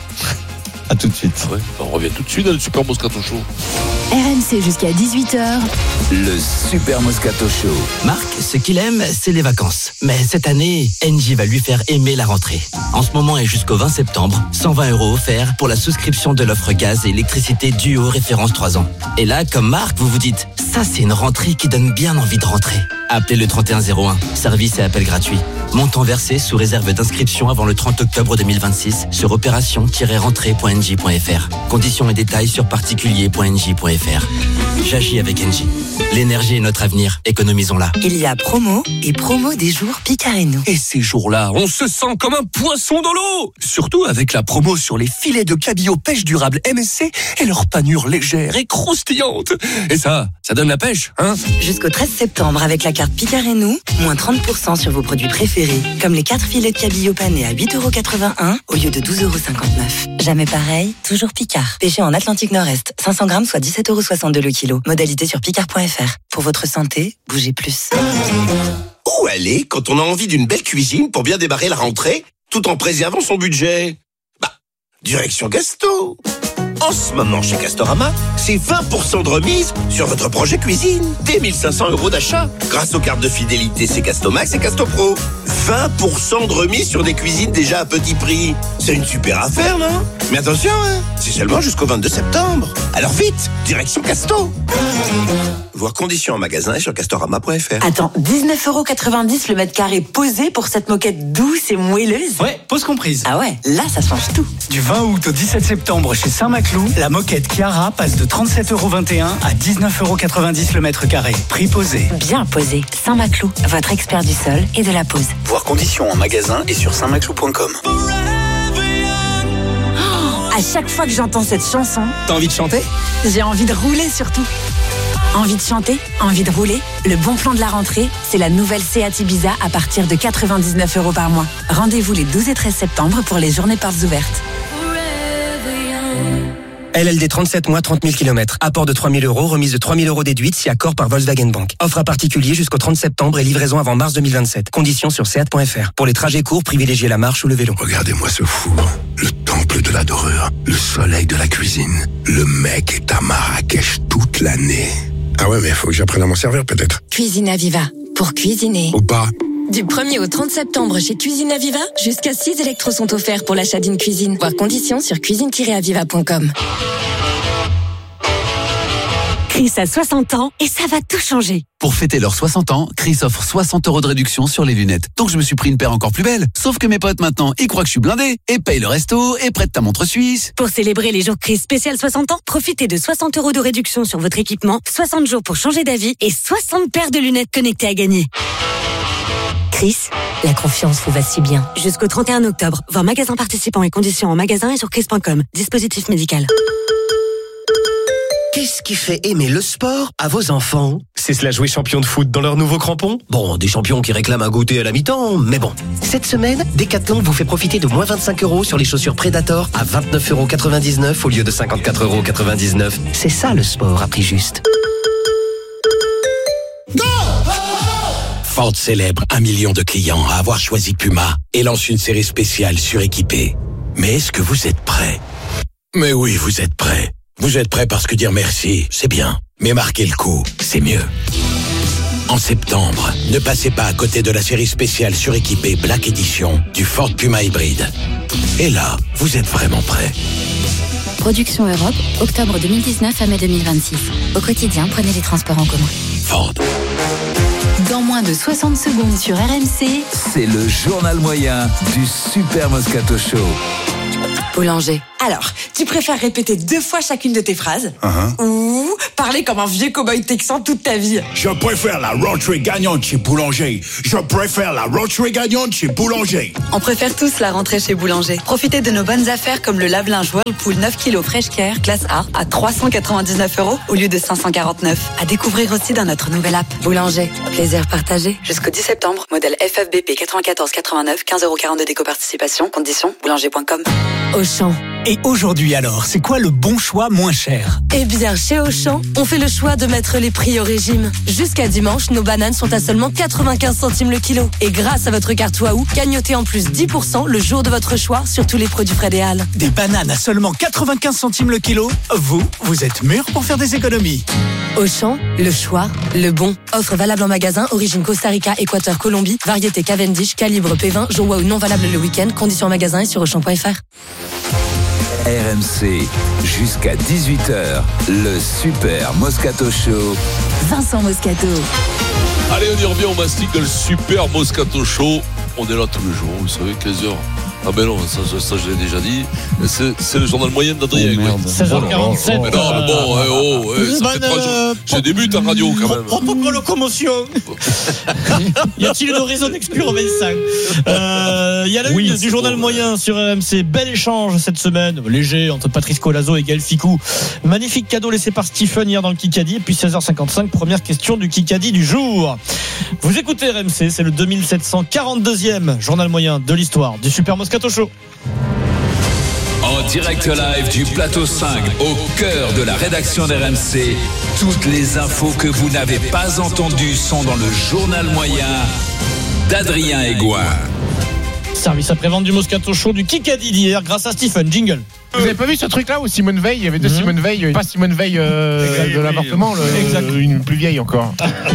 À tout de suite. Ouais, on revient tout de suite dans le Super Moscato Show. R M C jusqu'à dix-huit heures. Le Super Moscato Show. Marc, ce qu'il aime, c'est les vacances. Mais cette année, Engie va lui faire aimer la rentrée. En ce moment et jusqu'au vingt septembre, cent vingt euros offerts pour la souscription de l'offre gaz et électricité Duo référence trois ans. Et là, comme Marc, vous vous dites, ça c'est une rentrée qui donne bien envie de rentrer. Appelez le trente et un zéro un, service et appel gratuit. Montant versé sous réserve d'inscription avant le trente octobre deux mille vingt-six sur opération tiret rentrée point n j point f r. Conditions et détails sur particulier point n j point f r. J'agis avec Engie. L'énergie est notre avenir, économisons-la. Il y a promo et promo des jours Picard et nous. Et ces jours-là, on se sent comme un poisson dans l'eau. Surtout avec la promo sur les filets de cabillaud pêche durable M S C et leur panure légère et croustillante. Et ça, ça donne la pêche, hein? Jusqu'au treize septembre, avec la carte Picard et nous, moins trente pour cent sur vos produits préférés, comme les quatre filets de cabillaud panés à huit euros quatre-vingt-un au lieu de douze euros cinquante-neuf. Jamais pareil, toujours Picard. Pêché en Atlantique Nord-Est, cinq cents grammes soit dix-sept euros soixante-deux le kilo. Modalité sur picard point f r. Pour votre santé, bougez plus. Où aller quand on a envie d'une belle cuisine pour bien démarrer la rentrée, tout en préservant son budget? Bah, direction Gasto. En ce moment, chez Castorama, c'est vingt pour cent de remise sur votre projet cuisine. Dès mille cinq cents euros d'achat. Grâce aux cartes de fidélité C'est Castomax et Castopro. vingt pour cent de remise sur des cuisines déjà à petit prix. C'est une super affaire, non? Mais attention, hein, c'est seulement jusqu'au vingt-deux septembre. Alors vite, direction Casto. Voir conditions en magasin et sur castorama point f r. Attends, dix-neuf euros quatre-vingt-dix le mètre carré posé pour cette moquette douce et moelleuse? Ouais, pause comprise. Ah ouais, là ça change tout. Du vingt août au dix-sept septembre chez Saint-Maclou, la moquette Chiara passe de trente-sept euros vingt et un à dix-neuf euros quatre-vingt-dix le mètre carré. Prix posé. Bien posé. Saint-Maclou, votre expert du sol et de la pose. Voir conditions en magasin et sur saint maclou point com. À chaque fois que j'entends cette chanson, T'as envie de chanter? j'ai envie de rouler surtout. Envie de chanter, envie de rouler. Le bon plan de la rentrée, c'est la nouvelle Seat Ibiza à partir de quatre-vingt-dix-neuf euros par mois. Rendez-vous les douze et treize septembre pour les journées portes ouvertes. L L D trente-sept mois, trente mille kilomètres. Apport de trois mille euros, remise de trois mille euros déduite si accord par Volkswagen Bank. Offre à particulier jusqu'au trente septembre et livraison avant mars deux mille vingt-sept. Conditions sur seat point f r. Pour les trajets courts, privilégiez la marche ou le vélo. Regardez-moi ce four, le temple de la dorure, le soleil de la cuisine. Le mec est à Marrakech toute l'année. Ah ouais, mais faut que j'apprenne à m'en servir peut-être. Cuisine Aviva, pour cuisiner. Ou pas. Du premier au trente septembre chez Cuisine Aviva, jusqu'à six électros sont offerts pour l'achat d'une cuisine. Voir conditions sur cuisine tiret aviva point com. Chris a soixante ans et ça va tout changer. Pour fêter leurs soixante ans, Chris offre soixante euros de réduction sur les lunettes. Donc je me suis pris une paire encore plus belle. Sauf que mes potes maintenant, ils croient que je suis blindé et payent le resto et prêtent ta montre suisse. Pour célébrer les jours Chris spécial soixante ans, profitez de soixante euros de réduction sur votre équipement, soixante jours pour changer d'avis et soixante paires de lunettes connectées à gagner. Chris, la confiance vous va si bien. Jusqu'au trente et un octobre, voir magasin participants et conditions en magasin et sur chris point com. Dispositif médical. Qu'est-ce qui fait aimer le sport à vos enfants? C'est cela jouer champion de foot dans leurs nouveaux crampons? Bon, des champions qui réclament un goûter à la mi-temps, mais bon. Cette semaine, Decathlon vous fait profiter de moins vingt-cinq euros sur les chaussures Predator à vingt-neuf euros quatre-vingt-dix-neuf au lieu de cinquante-quatre euros quatre-vingt-dix-neuf. C'est ça le sport à prix juste. Ford célèbre un million de clients à avoir choisi Puma et lance une série spéciale suréquipée. Mais est-ce que vous êtes prêts? Mais oui, vous êtes prêts. Vous êtes prêts parce que dire merci, c'est bien. Mais marquer le coup, c'est mieux. En septembre, ne passez pas à côté de la série spéciale suréquipée Black Edition du Ford Puma hybride. Et là, vous êtes vraiment prêts. Production Europe, octobre deux mille dix-neuf à mai deux mille vingt-six. Au quotidien, prenez les transports en commun. Ford. Dans moins de soixante secondes sur R M C, C'est le journal moyen du Super Moscato Show. Boulanger. Alors, tu préfères répéter deux fois chacune de tes phrases Uh-huh. ou parler comme un vieux cow-boy texan toute ta vie? Je préfère la rentrée gagnante chez Boulanger. Je préfère la rentrée gagnante chez Boulanger. On préfère tous la rentrée chez Boulanger. Profitez de nos bonnes affaires comme le lave-linge Whirlpool neuf kilos Fresh Care classe A à trois cent quatre-vingt-dix-neuf euros au lieu de cinq cent quarante-neuf. À découvrir aussi dans notre nouvelle app. Boulanger. Plaisir partagé. Jusqu'au dix septembre. Modèle F F B P quatre-vingt-quatorze quatre-vingt-neuf, quinze euros quarante-deux d'éco-participation. Conditions boulanger point com. Auchan. Et aujourd'hui alors, c'est quoi le bon choix moins cher? Eh bien, chez Auchan, on fait le choix de mettre les prix au régime. Jusqu'à dimanche, nos bananes sont à seulement quatre-vingt-quinze centimes le kilo. Et grâce à votre carte Waouh, gagnotez en plus dix pour cent le jour de votre choix sur tous les produits Fred et Halles. Des bananes à seulement quatre-vingt-quinze centimes le kilo? Vous, vous êtes mûrs pour faire des économies. Auchan, le choix, le bon. Offre valable en magasin, origine Costa Rica, Équateur, Colombie, variété Cavendish, calibre P vingt, jour Waouh non valable le week-end, conditions en magasin et sur auchan point f r. R M C, jusqu'à dix-huit heures, le Super Moscato Show. Vincent Moscato. Allez, on y revient, on mastique le Super Moscato Show. On est là tous les jours, vous savez, quinze heures. Ah ben non, ça, ça, ça je l'ai déjà dit. C'est, c'est le journal moyen d'Adrien. Oh, seize heures quarante-sept. Mais non, mais bon, eh, oh, eh, ça fait trois jours. Je débute en radio quand même. Protocole locomotion. Y a-t-il une raison d'exclure vingt-cinq? Euh, Il y a la Oui, une du journal bon, moyen sur R M C. Bel échange cette semaine, léger, entre Patrice Colazo et Gaël Ficou. Magnifique cadeau laissé par Stephen hier dans le Kikadi. Et puis seize heures cinquante-cinq, première question du Kikadi du jour. Vous écoutez R M C, c'est le deux mille sept cent quarante-deuxième journal moyen de l'histoire du Super Moscato Show. En direct live du plateau cinq, au cœur de la rédaction d'R M C, toutes les infos que vous n'avez pas entendues sont dans le journal moyen d'Adrien Aigouin. Service après-vente du Moscato Show du Kikadi d'hier grâce à Stephen. Jingle. Vous avez pas vu ce truc là où Simone Veil, il y avait deux mmh. Simone Veil, pas Simone Veil euh, de l'appartement, le, une plus vieille encore.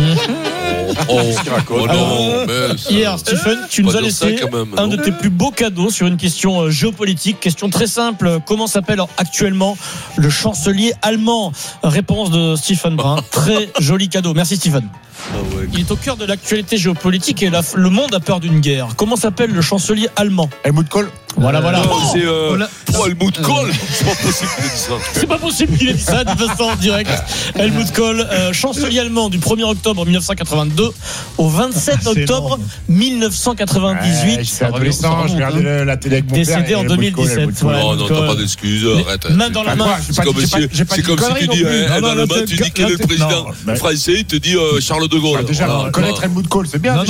Oh, oh non, mais ça... Hier, Stephen, tu nous as laissé même, un de tes plus beaux cadeaux sur une question euh, géopolitique. Question très simple. Comment s'appelle actuellement le chancelier allemand? Réponse de Stephen Brun. Très joli cadeau. Merci Stephen. Ah ouais. Il est au cœur de l'actualité géopolitique et la, le monde a peur d'une guerre. Comment s'appelle le chancelier allemand? Helmut Kohl. Voilà, voilà. Non, c'est euh, oh, Helmut Kohl. C'est pas possible qu'il ait dit ça. C'est pas possible qu'il ait dit ça, de toute façon, en direct. Helmut Kohl, euh, chancelier allemand du premier octobre mille neuf cent quatre-vingt-deux au vingt-sept octobre mille neuf cent quatre-vingt-dix-huit. Ouais, j'étais adolescent, je regardais la, la télé avec mon décédé père. en deux mille dix-sept. Voilà, non, non, t'as pas d'excuses, arrête. Main dans la main. C'est comme si tu dis, un allemand, tu dis quel est le président français, il te dit Charles de Gaulle. Déjà, connaître Helmut Kohl, c'est bien.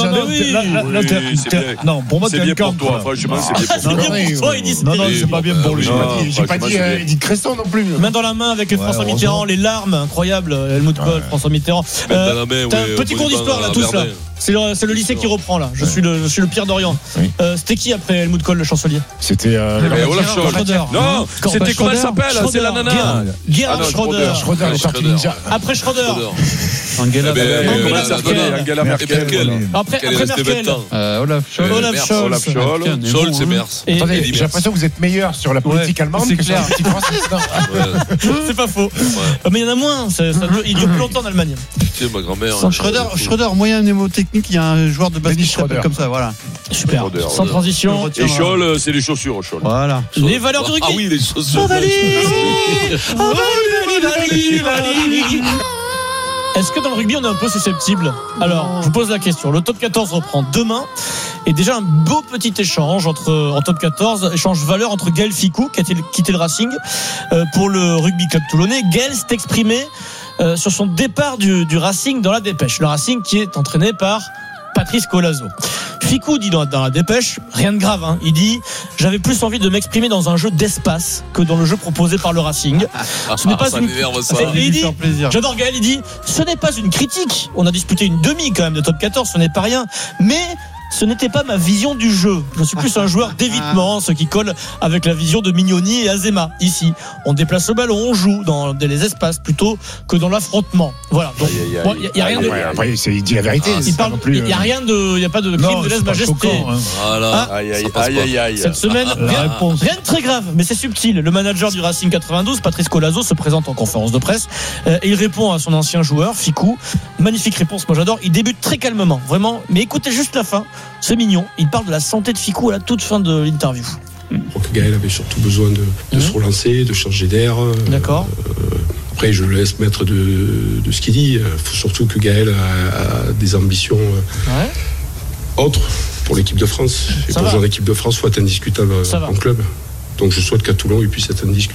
Non, pour moi, c'est bien pour toi. Franchement, c'est bien pour toi. Il dit non, non, c'est pas bien pour lui. J'ai pas dit Edith Cresson non plus. Main dans la main avec François Mitterrand, les larmes, incroyable. Helmut Kohl, François Mitterrand. T'as un petit cours d'histoire là, tous là. C'est le, c'est le lycée qui reprend là. Je suis le, je suis le Pierre Dorian. Oui. Euh, c'était qui après Helmut Kohl, le chancelier? C'était euh, Olaf Scholz. Non, c'était comment elle s'appelle? C'est la nana. Gerhard Schröder. Schröder, les partis ninja. Après Schröder. Angela Merkel. Après Merkel. Olaf Scholz. Olaf Scholz. Scholz, c'est Merz. Attendez, j'ai l'impression que vous êtes meilleur sur la politique allemande que sur la politique française. C'est pas faux. Mais il y en a moins. Il dure plus longtemps en Allemagne. Putain, ma grand-mère. Schröder, moyen mnémotechnique. Il y a un joueur de basket qui s'appelle comme ça, voilà. Super. Sans transition. Et Scholl, c'est les chaussures, Scholl. Voilà. Les valeurs du rugby. Ah oui, les chaussures. Est-ce que dans le rugby on est un peu susceptible? Alors, je vous pose la question. Le top quatorze reprend demain. Et déjà un beau petit échange entre en top quatorze, échange valeur entre Gaël Ficou qui a quitté le Racing euh, pour le rugby club toulonnais. Gaël s'est exprimé euh, sur son départ du, du Racing dans la dépêche. Le Racing qui est entraîné par Patrice Colazo. Ficou dit dans, dans la dépêche, rien de grave, hein, il dit j'avais plus envie de m'exprimer dans un jeu d'espace que dans le jeu proposé par le Racing. Ce n'est pas ça une... m'énerve ça. Et il dit, j'adore Gaël, il dit ce n'est pas une critique. On a disputé une demi quand même de top quatorze, ce n'est pas rien, mais ce n'était pas ma vision du jeu. Je suis plus un joueur d'évitement, ce qui colle avec la vision de Mignoni et Azema. Ici, on déplace le ballon, on joue dans les espaces plutôt que dans l'affrontement. Voilà. Donc, il n'y a rien de. Après, il dit la vérité. Il parle. Il n'y a rien de. Il n'y a pas de crime de lèse-majesté. Voilà. Ah, Aïe, aïe, aïe, aïe, aïe. Cette semaine, rien, rien de très grave, mais c'est subtil. Le manager du Racing quatre-vingt-douze, Patrice Colazo, se présente en conférence de presse euh, et il répond à son ancien joueur, Ficou. Magnifique réponse, moi j'adore. Il débute très calmement, vraiment. Mais écoutez juste la fin, c'est mignon. Il parle de la santé de Ficou à la toute fin de l'interview. Je crois que Gaël avait surtout besoin de, de mmh. se relancer, de changer d'air. D'accord. Euh, après, je le laisse mettre de, de ce qu'il dit. Il faut surtout que Gaël a, a des ambitions ouais. autres pour l'équipe de France. Et Ça pour va. jouer en équipe de France, il faut être indiscutable Ça en va. club. Donc je souhaite qu'à Toulon, il puisse être indiscutable.